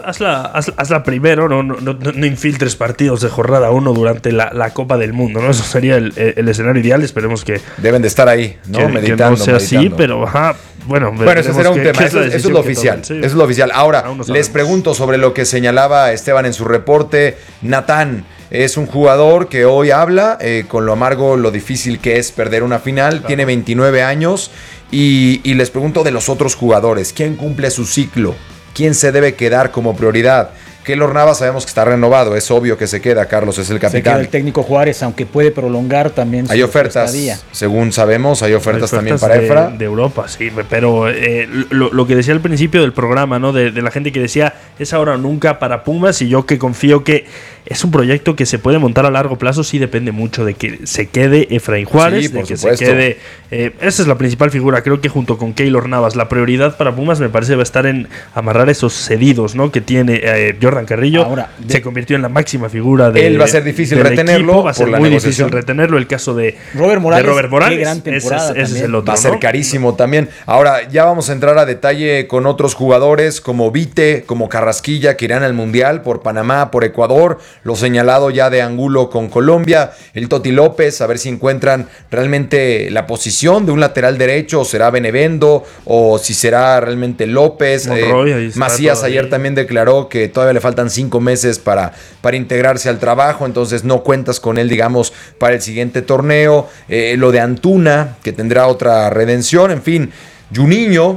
hazla primero, no infiltres partidos de jornada 1 durante la Copa del Mundo, ¿no? Eso sería el escenario ideal. Esperemos que deben de estar ahí, ¿no? Meditando. Que no sea así, pero bueno, ese será un tema. Eso es lo oficial. Sí. Eso es lo oficial. Ahora, les pregunto sobre lo que señalaba Esteban en su reporte. Natán es un jugador que hoy habla con lo amargo, lo difícil que es perder una final. Claro. Tiene 29 años. Y les pregunto de los otros jugadores. ¿Quién cumple su ciclo? ¿Quién se debe quedar como prioridad? Keylor Navas sabemos que está renovado, es obvio que se queda, Carlos, es el capitán. Se queda el técnico Juárez, aunque puede prolongar también. Hay ofertas, según sabemos, hay ofertas también para Efra. De Europa, sí, pero lo que decía al principio del programa, ¿no? De la gente que decía, es ahora o nunca para Pumas, y yo que confío que es un proyecto que se puede montar a largo plazo, sí depende mucho de que se quede Efraín Juárez, de que se quede. Esa es la principal figura, creo que junto con Keylor Navas, la prioridad para Pumas me parece va a estar en amarrar esos cedidos, ¿no? Que tiene Jordan Carrillo. Ahora, se convirtió en la máxima figura de. Él va a ser difícil retenerlo. Equipo, va a ser muy difícil retenerlo. El caso de Robert Morales. Qué gran temporada. Ese es el otro. Va a ser carísimo también. Ahora, ya vamos a entrar a detalle con otros jugadores como Vite, como Carrasquilla, que irán al Mundial por Panamá, por Ecuador. Lo señalado ya de Angulo con Colombia. El Toti López, a ver si encuentran realmente la posición de un lateral derecho, o será Benevendo, o si será realmente López. Macías ayer también declaró que todavía le faltan 5 meses para integrarse al trabajo, entonces no cuentas con él, digamos, para el siguiente torneo. Lo de Antuna, que tendrá otra redención, en fin. Juninho,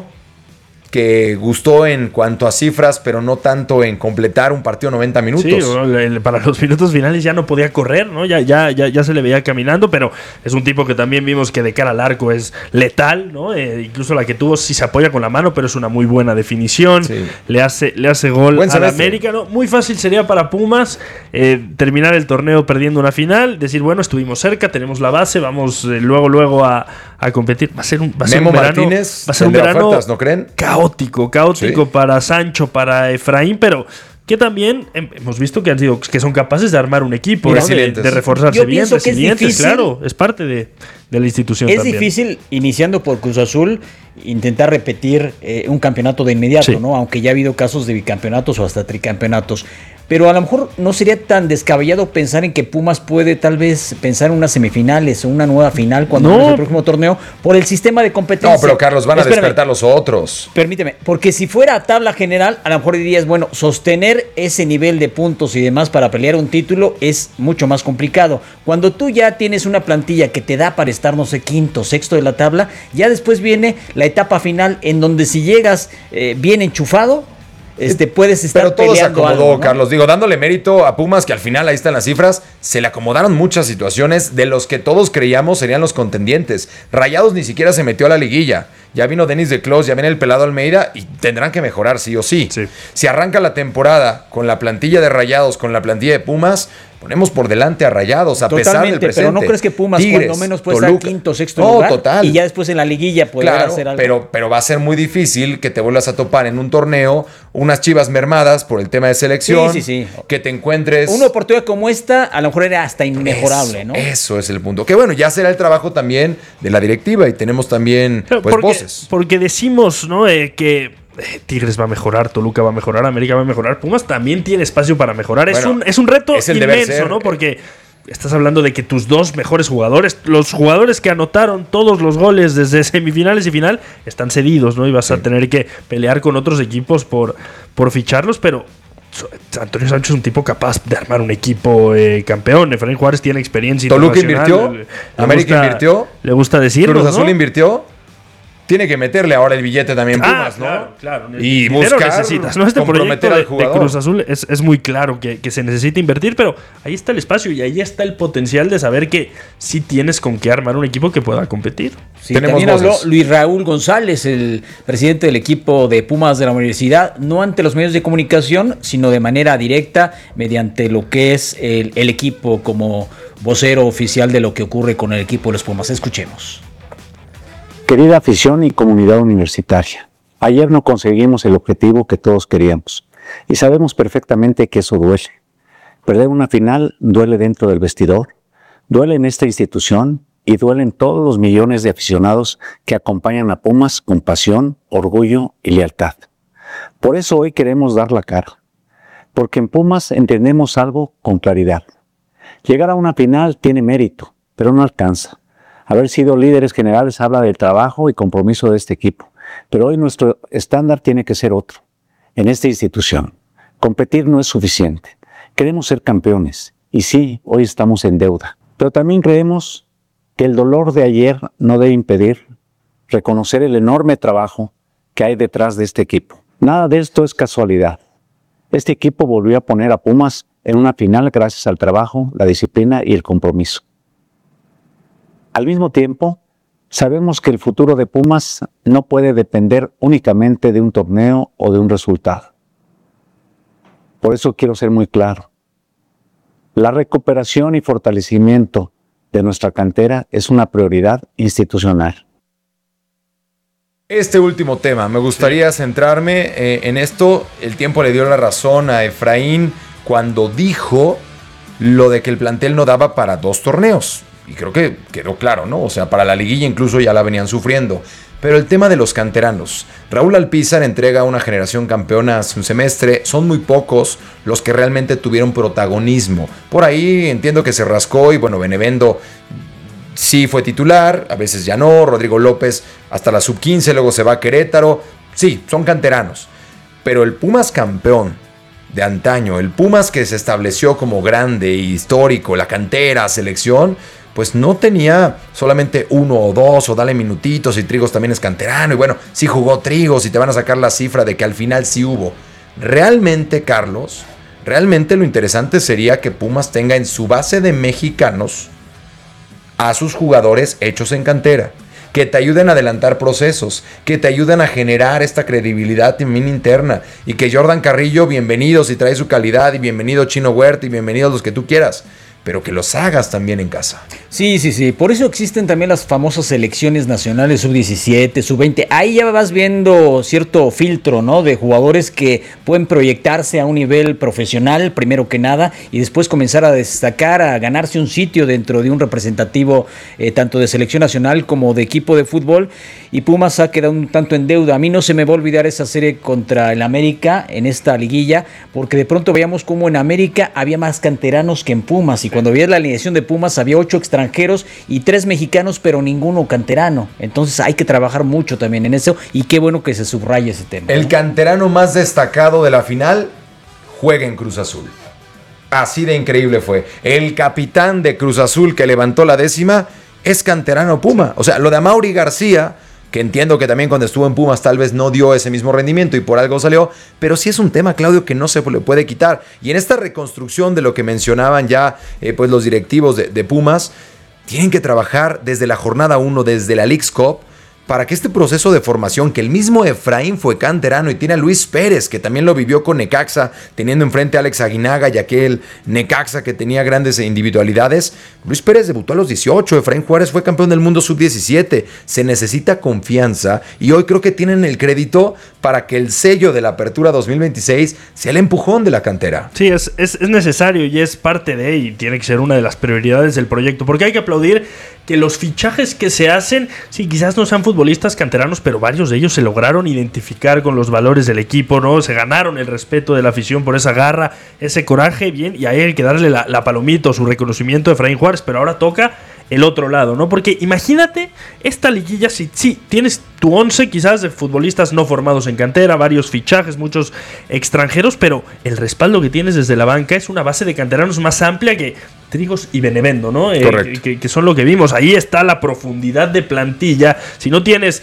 que gustó en cuanto a cifras, pero no tanto en completar un partido 90 minutos. Sí, para los minutos finales ya no podía correr, ¿no? Ya se le veía caminando, pero es un tipo que también vimos que de cara al arco es letal, ¿no? Incluso la que tuvo sí se apoya con la mano, pero es una muy buena definición. Sí. Le hace gol al América, ¿no? Muy fácil sería para Pumas terminar el torneo perdiendo una final, decir, bueno, estuvimos cerca, tenemos la base, vamos luego a competir. Va a ser un Memo verano, Martínez, va a ser un verano ofertas, ¿no creen? Caótico sí. Para Sancho, para Efraín, pero que también hemos visto que son capaces de armar un equipo, ¿no? de reforzarse bien, resilientes, claro, es parte de la institución. Es difícil, iniciando por Cruz Azul, intentar repetir un campeonato de inmediato, sí, ¿no? Aunque ya ha habido casos de bicampeonatos o hasta tricampeonatos. Pero a lo mejor no sería tan descabellado pensar en que Pumas puede tal vez pensar en unas semifinales o una nueva final cuando empiece el próximo torneo por el sistema de competencia. No, pero Carlos, van a despertar los otros. Permíteme, porque si fuera a tabla general, a lo mejor dirías, bueno, sostener ese nivel de puntos y demás para pelear un título es mucho más complicado. Cuando tú ya tienes una plantilla que te da para estar, no sé, quinto, sexto de la tabla, ya después viene la etapa final en donde si llegas bien enchufado, puedes estar pero todo peleando se acomodó, algo, ¿no? Carlos. Digo, dándole mérito a Pumas, que al final ahí están las cifras, se le acomodaron muchas situaciones de los que todos creíamos serían los contendientes. Rayados ni siquiera se metió a la liguilla. Ya vino Denis de Clos, ya viene el Pelado Almeida y tendrán que mejorar sí o sí. Si arranca la temporada con la plantilla de Rayados, con la plantilla de Pumas, ponemos por delante a Rayados, a pesar del presente. Pero no crees que Pumas, Tigres, cuando menos puede estar quinto, sexto lugar. Total. Y ya después en la liguilla poder hacer algo. Pero va a ser muy difícil que te vuelvas a topar en un torneo unas Chivas mermadas por el tema de selección. Sí. Que te encuentres. Una oportunidad como esta, a lo mejor era hasta inmejorable, ¿no? Eso es el punto. Que bueno, ya será el trabajo también de la directiva y tenemos también voces. Porque decimos, ¿no? Que Tigres va a mejorar, Toluca va a mejorar, América va a mejorar, Pumas también tiene espacio para mejorar. Bueno, es un reto inmenso, ¿no? Porque estás hablando de que tus dos mejores jugadores, los jugadores que anotaron todos los goles desde semifinales y final, están cedidos, ¿no? Y vas a tener que pelear con otros equipos por ficharlos, pero Antonio Sánchez es un tipo capaz de armar un equipo campeón. Efraín Juárez tiene experiencia. Toluca invirtió, América invirtió, le gusta decirlo, Cruz Azul invirtió. Tiene que meterle ahora el billete también Pumas, ¿no? Claro. Y buscar, necesitas, ¿no? Este proyecto de Cruz Azul es muy claro que se necesita invertir, pero ahí está el espacio y ahí está el potencial de saber que sí tienes con qué armar un equipo que pueda competir. Sí, también habló Luis Raúl González, el presidente del equipo de Pumas de la universidad, no ante los medios de comunicación, sino de manera directa, mediante lo que es el equipo como vocero oficial de lo que ocurre con el equipo de los Pumas. Escuchemos. Querida afición y comunidad universitaria, ayer no conseguimos el objetivo que todos queríamos y sabemos perfectamente que eso duele. Perder una final duele dentro del vestidor, duele en esta institución y duelen todos los millones de aficionados que acompañan a Pumas con pasión, orgullo y lealtad. Por eso hoy queremos dar la cara, porque en Pumas entendemos algo con claridad. Llegar a una final tiene mérito, pero no alcanza. Haber sido líderes generales habla del trabajo y compromiso de este equipo, pero hoy nuestro estándar tiene que ser otro. En esta institución, competir no es suficiente. Queremos ser campeones, y sí, hoy estamos en deuda, pero también creemos que el dolor de ayer no debe impedir reconocer el enorme trabajo que hay detrás de este equipo. Nada de esto es casualidad. Este equipo volvió a poner a Pumas en una final gracias al trabajo, la disciplina y el compromiso. Al mismo tiempo, sabemos que el futuro de Pumas no puede depender únicamente de un torneo o de un resultado. Por eso quiero ser muy claro. La recuperación y fortalecimiento de nuestra cantera es una prioridad institucional. Este último tema, me gustaría centrarme en esto. El tiempo le dio la razón a Efraín cuando dijo lo de que el plantel no daba para 2 torneos. Y creo que quedó claro, ¿no? O sea, para la liguilla incluso ya la venían sufriendo. Pero el tema de los canteranos. Raúl Alpizar entrega una generación campeona hace un semestre. Son muy pocos los que realmente tuvieron protagonismo. Por ahí entiendo que se rascó y bueno, Benevendo sí fue titular, a veces ya no. Rodrigo López hasta la sub-15, luego se va a Querétaro. Sí, son canteranos. Pero el Pumas campeón de antaño, el Pumas que se estableció como grande e histórico, la cantera, selección, pues no tenía solamente 1 o 2 o dale minutitos y Trigos también es canterano. Y bueno, sí jugó Trigos y te van a sacar la cifra de que al final sí hubo. Realmente, Carlos, realmente lo interesante sería que Pumas tenga en su base de mexicanos a sus jugadores hechos en cantera, que te ayuden a adelantar procesos, que te ayuden a generar esta credibilidad también interna, y que Jordan Carrillo, bienvenido si trae su calidad, y bienvenido Chino Huerta, y bienvenidos los que tú quieras, pero que los hagas también en casa. Sí. Por eso existen también las famosas selecciones nacionales sub-17, sub-20. Ahí ya vas viendo cierto filtro, ¿no? De jugadores que pueden proyectarse a un nivel profesional, primero que nada, y después comenzar a destacar, a ganarse un sitio dentro de un representativo tanto de selección nacional como de equipo de fútbol. Y Pumas ha quedado un tanto en deuda. A mí no se me va a olvidar esa serie contra el América en esta liguilla, porque de pronto veíamos como en América había más canteranos que en Pumas, y cuando veías la alineación de Pumas había 8 extranjeros y 3 mexicanos, pero ninguno canterano. Entonces hay que trabajar mucho también en eso, y qué bueno que se subraye ese tema. El canterano más destacado de la final juega en Cruz Azul. Así de increíble fue. El capitán de Cruz Azul que levantó la 10ª es canterano Puma. O sea, lo de Amaury García, que entiendo que también cuando estuvo en Pumas tal vez no dio ese mismo rendimiento y por algo salió, pero sí es un tema, Claudio, que no se le puede quitar. Y en esta reconstrucción de lo que mencionaban ya pues los directivos de Pumas, tienen que trabajar desde la jornada 1, desde la Leagues Cup, para que este proceso de formación, que el mismo Efraín fue canterano y tiene a Luis Pérez, que también lo vivió con Necaxa, teniendo enfrente a Alex Aguinaga y aquel Necaxa que tenía grandes individualidades. Luis Pérez debutó a los 18, Efraín Juárez fue campeón del mundo sub-17. Se necesita confianza y hoy creo que tienen el crédito para que el sello de la apertura 2026 sea el empujón de la cantera. Sí, es necesario y es parte de, y tiene que ser una de las prioridades del proyecto, porque hay que aplaudir que los fichajes que se hacen, sí, quizás no sean futbolistas canteranos, pero varios de ellos se lograron identificar con los valores del equipo, ¿no? Se ganaron el respeto de la afición por esa garra, ese coraje, bien, y ahí hay que darle la palomita o su reconocimiento a Efraín Juárez, pero ahora toca el otro lado, ¿no? Porque imagínate esta liguilla, si tienes tu 11 quizás de futbolistas no formados en cantera, varios fichajes, muchos extranjeros, pero el respaldo que tienes desde la banca es una base de canteranos más amplia que Trigos y Benevendo, ¿no? Que son lo que vimos. Ahí está la profundidad de plantilla. Si no tienes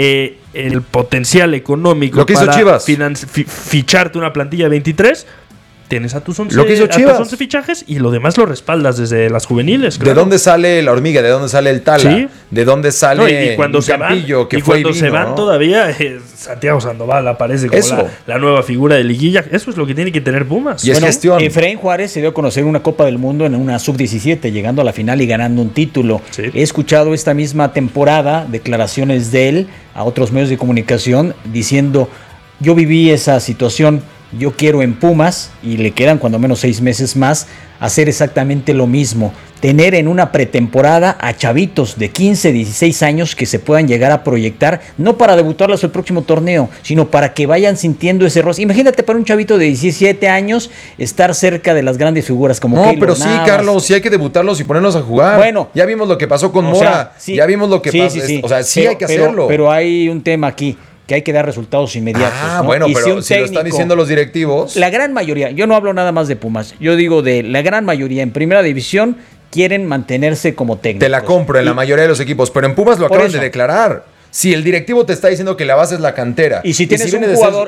el potencial económico lo que hizo para Chivas, ficharte una plantilla de 23, tienes a tus 11, lo que hizo Chivas, 11 fichajes y lo demás lo respaldas desde las juveniles. Claro. ¿De dónde sale la Hormiga? ¿De dónde sale el Tala? ¿Sí? ¿De dónde sale y cuando Campillo? Que fue cuando se van, ¿no? Todavía Santiago Sandoval aparece como la nueva figura de liguilla. Eso es lo que tiene que tener Pumas. Y es gestión. Efraín Juárez se dio a conocer una Copa del Mundo en una sub-17, llegando a la final y ganando un título. Sí. He escuchado esta misma temporada declaraciones de él a otros medios de comunicación diciendo: yo viví esa situación yo quiero en Pumas, y le quedan cuando menos 6 meses más, hacer exactamente lo mismo. Tener en una pretemporada a chavitos de 15, 16 años que se puedan llegar a proyectar, no para debutarlos el próximo torneo, sino para que vayan sintiendo ese roce. Imagínate para un chavito de 17 años estar cerca de las grandes figuras como No, Keylor pero sí, Navas. Carlos, sí hay que debutarlos y ponerlos a jugar. Bueno, ya vimos lo que pasó con Mora, sí, ya vimos lo que pasó. O sea, sí hay que hacerlo. Pero hay un tema aquí, que hay que dar resultados inmediatos. ¿no? Bueno, y pero si lo están diciendo los directivos. La gran mayoría, yo no hablo nada más de Pumas, yo digo de la gran mayoría en primera división quieren mantenerse como técnicos. Te la compro en la mayoría de los equipos, pero en Pumas lo acaban de declarar. Si el directivo te está diciendo que la base es la cantera. Y si tienes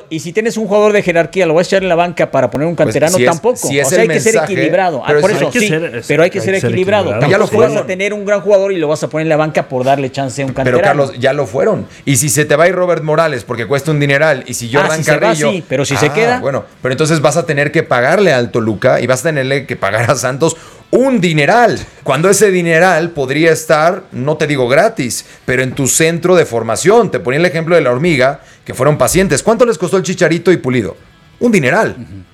un jugador de jerarquía, lo vas a echar en la banca para poner un canterano, pues tampoco. Si es o sea, hay que ser mensaje, equilibrado. Pero por eso sí, pero hay que ser equilibrado. Ya lo fueron. Vas a tener un gran jugador y lo vas a poner en la banca por darle chance a un canterano. Pero Carlos, ya lo fueron. Y si se te va a ir Robert Morales porque cuesta un dineral, y si Jordan Carrillo. Se va, sí, pero si se queda. Bueno, pero entonces vas a tener que pagarle al Toluca y vas a tenerle que pagar a Santos un dineral, cuando ese dineral podría estar, no te digo gratis, pero en tu centro de formación. Te ponía el ejemplo de la Hormiga, que fueron pacientes. ¿Cuánto les costó el Chicharito y Pulido? Un dineral.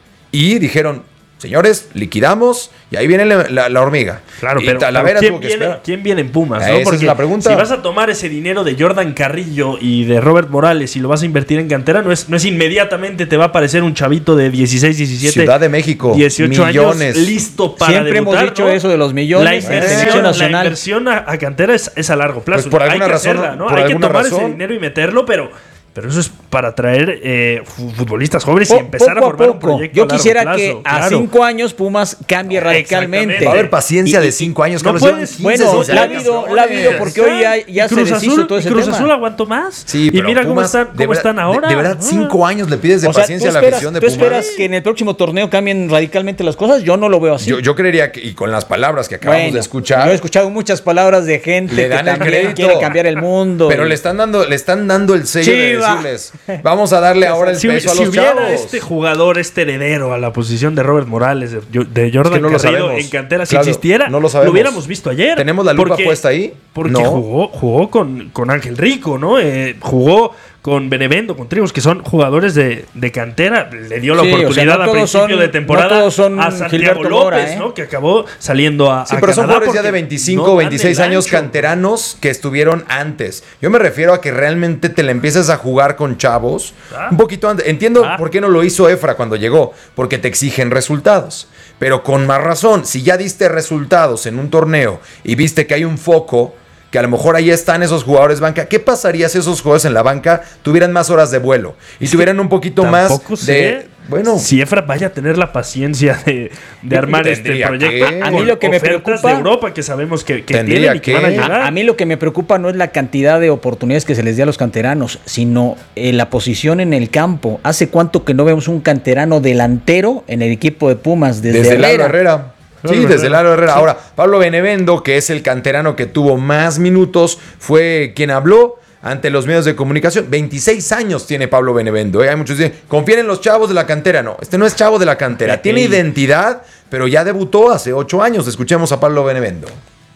Y dijeron, señores, liquidamos y ahí viene la Hormiga. Claro, y pero Talavera ¿quién tuvo que viene, esperar. ¿quién viene en Pumas? ¿no? Esa Porque es la pregunta. si vas a tomar ese dinero de Jordan Carrillo y de Robert Morales y lo vas a invertir en cantera, no es inmediatamente te va a aparecer un chavito de 16, 17, Ciudad de México, 18 millones. años listo para Siempre debutar, hemos dicho ¿no? eso de los millones. La inversión a cantera es a largo plazo. Pues por alguna hay que razón, hacerla, ¿no? por Hay que alguna tomar razón. ese dinero y meterlo, pero eso es para traer futbolistas jóvenes y empezar a formar un proyecto Yo a largo quisiera plazo, que a claro. 5 años Pumas cambie radicalmente. Va a haber paciencia de 5 años. No Carlos, puedes, bueno, la ha habido porque hoy ya se deshizo todo ese Cruz tema. Azul aguantó más. Sí, y mira cómo están ahora. De verdad, 5 años le pides de paciencia a la afición de ¿Tú Pumas. esperas que en el próximo torneo cambien radicalmente las cosas? Yo no lo veo así. Yo creería que, y con las palabras que acabamos de escuchar. Yo he escuchado muchas palabras de gente le dan que el también crédito. quiere cambiar el mundo. Pero le están dando el sello de decirles, vamos a darle ahora el peso a los hubiera chavos. este jugador, este heredero a la posición de Robert Morales, de Jordan no lo Carrillo sabemos. en cantera, si Claro, existiera, no lo sabemos. hubiéramos visto ayer. ¿Tenemos la lupa puesta ahí? Porque No. jugó con Ángel Rico, ¿no? Jugó con Benevendo, con Trigos, que son jugadores de cantera. Le dio la oportunidad a principio de temporada a Santiago Gilberto López, Mora, ¿no? Que acabó saliendo a Sí, pero son Canadá jugadores ya de porque 25 no o dan 26 el años ancho. canteranos que estuvieron antes. Yo me refiero a que realmente te la empieces a jugar con chavos un poquito antes. Entiendo por qué no lo hizo Efra cuando llegó, porque te exigen resultados. Pero con más razón, si ya diste resultados en un torneo y viste que hay un foco, que a lo mejor ahí están esos jugadores banca. ¿Qué pasaría si esos jugadores en la banca tuvieran más horas de vuelo y tuvieran un poquito más de... Bueno, si Efra vaya a tener la paciencia de armar este proyecto. A mí lo que me preocupa de Europa que sabemos que tienen y que van a llegar. A mí lo que me preocupa no es la cantidad de oportunidades que se les dé a los canteranos, sino la posición en el campo. ¿Hace cuánto que no vemos un canterano delantero en el equipo de Pumas? Desde Lalo Herrera. Sí, desde Lalo Herrera. Sí. Ahora, Pablo Benevendo, que es el canterano que tuvo más minutos, fue quien habló ante los medios de comunicación. 26 años tiene Pablo Benevendo. Hay muchos que dicen, confíen en los chavos de la cantera. No, este no es chavo de la cantera. Tiene identidad, pero ya debutó hace 8 años. Escuchemos a Pablo Benevendo.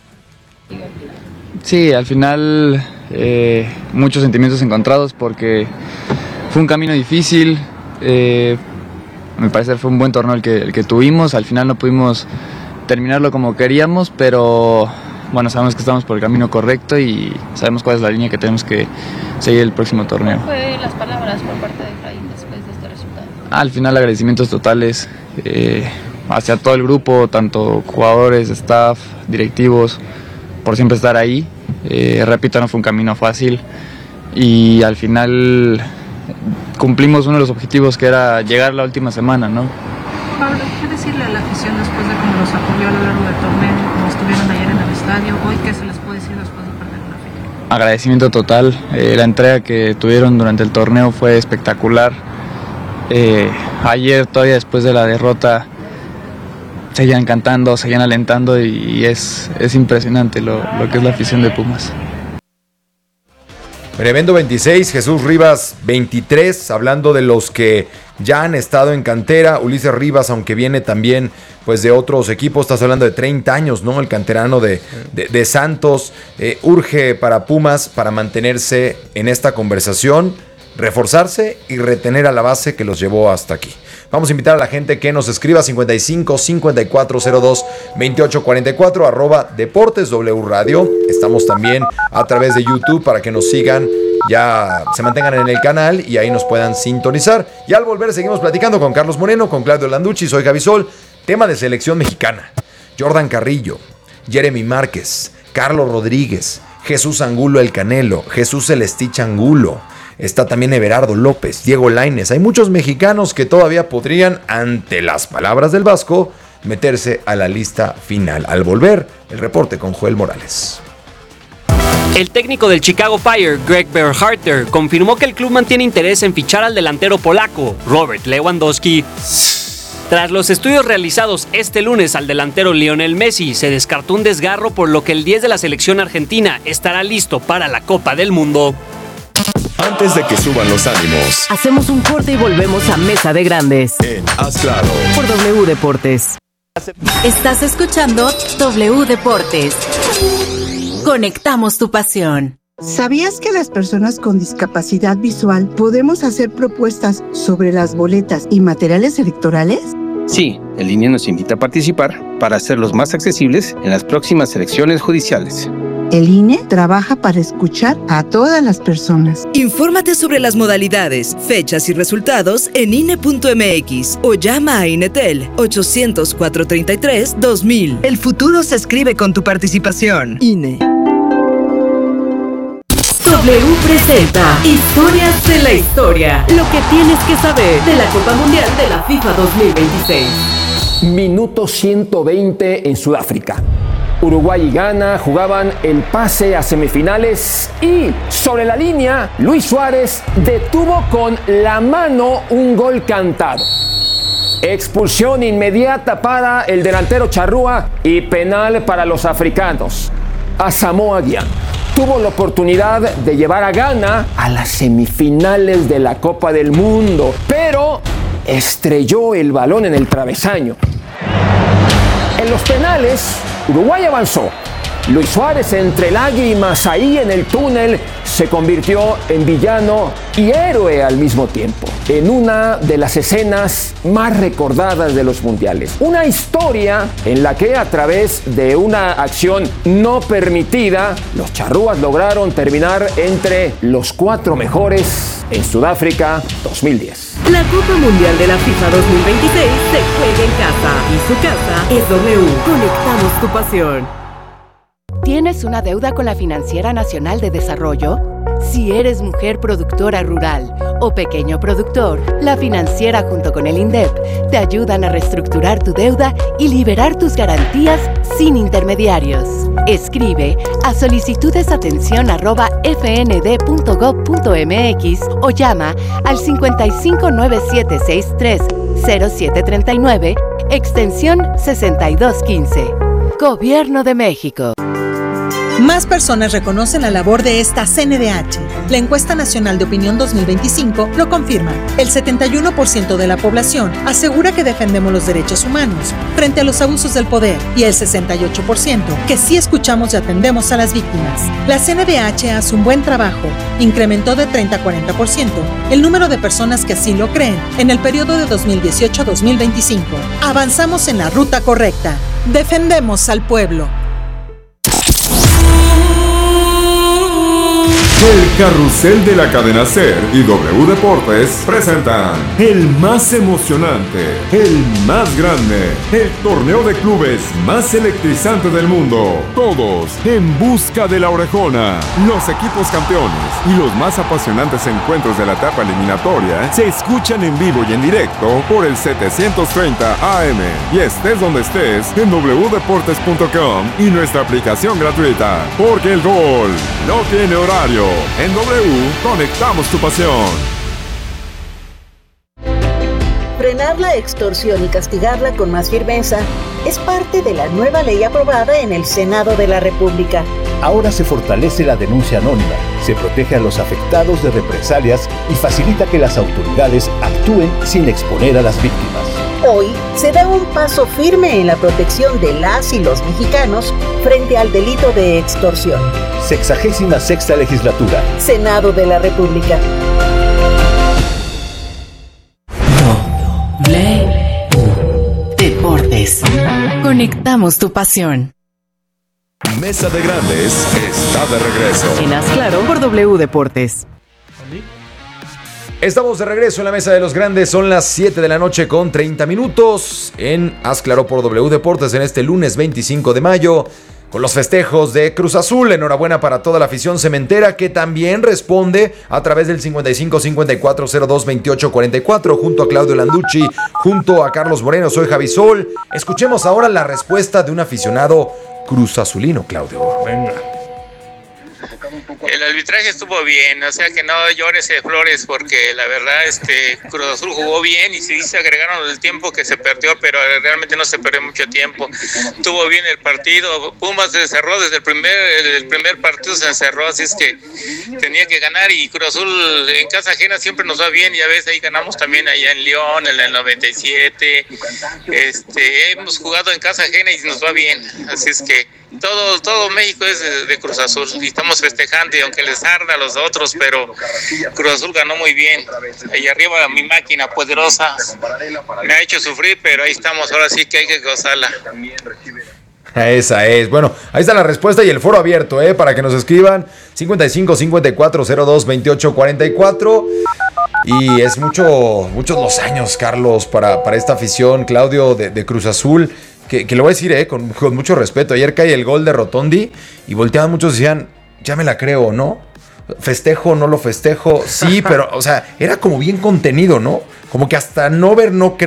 Sí, al final muchos sentimientos encontrados porque fue un camino difícil. A mi parecer fue un buen torneo el que tuvimos. Al final no pudimos terminarlo como queríamos, pero bueno, sabemos que estamos por el camino correcto y sabemos cuál es la línea que tenemos que seguir el próximo torneo. ¿Cuáles fueron las palabras por parte de Efraín después de este resultado? Al final agradecimientos totales hacia todo el grupo, tanto jugadores, staff, directivos, por siempre estar ahí. Repito, no fue un camino fácil y al final cumplimos uno de los objetivos que era llegar la última semana, ¿no? Pablo, ¿qué decirle a la afición después de cómo los apoyó a lo largo del torneo, como estuvieron ayer en el estadio? Hoy, ¿qué se les puede decir después de perder una final? Agradecimiento total. La entrega que tuvieron durante el torneo fue espectacular. Ayer, todavía después de la derrota, seguían cantando, seguían alentando y es impresionante lo que es la afición de Pumas. Benevendo 26, Jesús Rivas 23, hablando de los que ya han estado en cantera. Ulises Rivas, aunque viene también pues de otros equipos, estás hablando de 30 años, ¿no? El canterano de Santos. Urge para Pumas para mantenerse en esta conversación, reforzarse y retener a la base que los llevó hasta aquí. Vamos a invitar a la gente que nos escriba 55 5402 2844 @Deportes W Radio. Estamos también a través de YouTube para que nos sigan, ya se mantengan en el canal y ahí nos puedan sintonizar. Y al volver seguimos platicando con Carlos Moreno, con Claudio Landucci, soy Javi Sol. Tema de selección mexicana: Jordan Carrillo, Jeremy Márquez, Carlos Rodríguez, Jesús Angulo El Canelo, Jesús Celestich Angulo. Está también Everardo López, Diego Lainez. Hay muchos mexicanos que todavía podrían, ante las palabras del Vasco, meterse a la lista final. Al volver, el reporte con Joel Morales. El técnico del Chicago Fire, Greg Berhalter, confirmó que el club mantiene interés en fichar al delantero polaco, Robert Lewandowski. Tras los estudios realizados este lunes al delantero Lionel Messi, se descartó un desgarro, por lo que el 10 de la selección argentina estará listo para la Copa del Mundo. Antes de que suban los ánimos, hacemos un corte y volvemos a Mesa de Grandes. En Haz Claro, por W Deportes. Estás escuchando W Deportes. Conectamos tu pasión. ¿Sabías que las personas con discapacidad visual podemos hacer propuestas sobre las boletas y materiales electorales? Sí, el INE nos invita a participar para hacerlos más accesibles en las próximas elecciones judiciales. El INE trabaja para escuchar a todas las personas. Infórmate sobre las modalidades, fechas y resultados en INE.mx o llama a INETEL 800-433-2000. El futuro se escribe con tu participación. INE. W presenta Historias de la Historia. Lo que tienes que saber de la Copa Mundial de la FIFA 2026. Minuto 120 en Sudáfrica. Uruguay y Ghana jugaban el pase a semifinales y sobre la línea Luis Suárez detuvo con la mano un gol cantado. Expulsión inmediata para el delantero charrúa y penal para los africanos. Asamoah Gyan tuvo la oportunidad de llevar a Ghana a las semifinales de la Copa del Mundo, pero estrelló el balón en el travesaño. En los penales, Uruguay avanzó. Luis Suárez, entre lágrimas ahí en el túnel, se convirtió en villano y héroe al mismo tiempo, en una de las escenas más recordadas de los mundiales. Una historia en la que, a través de una acción no permitida, los charrúas lograron terminar entre los 4 mejores en Sudáfrica 2010. La Copa Mundial de la FIFA 2026 se juega en casa y su casa es W. Conectamos tu pasión. ¿Tienes una deuda con la Financiera Nacional de Desarrollo? Si eres mujer productora rural o pequeño productor, la financiera junto con el INDEP te ayudan a reestructurar tu deuda y liberar tus garantías sin intermediarios. Escribe a solicitudesatención@fnd.gov.mx o llama al 5597630739, extensión 6215. Gobierno de México. Más personas reconocen la labor de esta CNDH. La Encuesta Nacional de Opinión 2025 lo confirma. El 71% de la población asegura que defendemos los derechos humanos frente a los abusos del poder y el 68% que sí escuchamos y atendemos a las víctimas. La CNDH hace un buen trabajo. Incrementó de 30 a 40% el número de personas que así lo creen en el periodo de 2018 a 2025. Avanzamos en la ruta correcta. Defendemos al pueblo. El carrusel de la cadena SER y W Deportes presentan el más emocionante, el más grande, el torneo de clubes más electrizante del mundo. Todos en busca de la orejona. Los equipos campeones y los más apasionantes encuentros de la etapa eliminatoria se escuchan en vivo y en directo por el 730 AM. Y estés donde estés, en wdeportes.com y nuestra aplicación gratuita. Porque el gol no tiene horario. En W, conectamos tu pasión. Frenar la extorsión y castigarla con más firmeza es parte de la nueva ley aprobada en el Senado de la República. Ahora se fortalece la denuncia anónima, se protege a los afectados de represalias y facilita que las autoridades actúen sin exponer a las víctimas. Hoy se da un paso firme en la protección de las y los mexicanos frente al delito de extorsión. 66ª legislatura. Senado de la República. W. Conectamos tu pasión. Mesa de Grandes está de regreso. En Haz Claro por W Deportes. Estamos de regreso en la Mesa de los Grandes. Son las 7 de la noche con 30 minutos en Haz Claro por W Deportes en este lunes 25 de mayo. Con los festejos de Cruz Azul, enhorabuena para toda la afición cementera que también responde a través del 55 54 02 28 44 junto a Claudio Landucci, junto a Carlos Moreno. Soy Javi Sol. Escuchemos ahora la respuesta de un aficionado Cruz Azulino, Claudio. Venga. El arbitraje estuvo bien, o sea que no llores flores, porque la verdad Cruz Azul jugó bien y sí se agregaron el tiempo que se perdió, pero realmente no se perdió mucho tiempo. Estuvo bien el partido. Pumas se encerró desde el primer partido, se encerró, así es que tenía que ganar, y Cruz Azul en casa ajena siempre nos va bien, y a veces ahí ganamos también allá en León en el 97. Hemos jugado en casa ajena y nos va bien, así es que todo México es de Cruz Azul y estamos festejando, y aunque les arda a los otros, pero Cruz Azul ganó muy bien. Ahí arriba mi máquina poderosa me ha hecho sufrir, pero ahí estamos, ahora sí que hay que gozarla. Esa es. Bueno, ahí está la respuesta y el foro abierto, para que nos escriban 55 54 02 28 44. Y es muchos los años, Carlos, para esta afición, Claudio, de Cruz Azul. Que lo voy a decir con mucho respeto. Ayer cae el gol de Rotondi y volteaban muchos y decían, ya me la creo, ¿no? ¿Festejo, no lo festejo? Sí, pero, o sea, era como bien contenido, ¿no? Como que hasta no ver, no creer.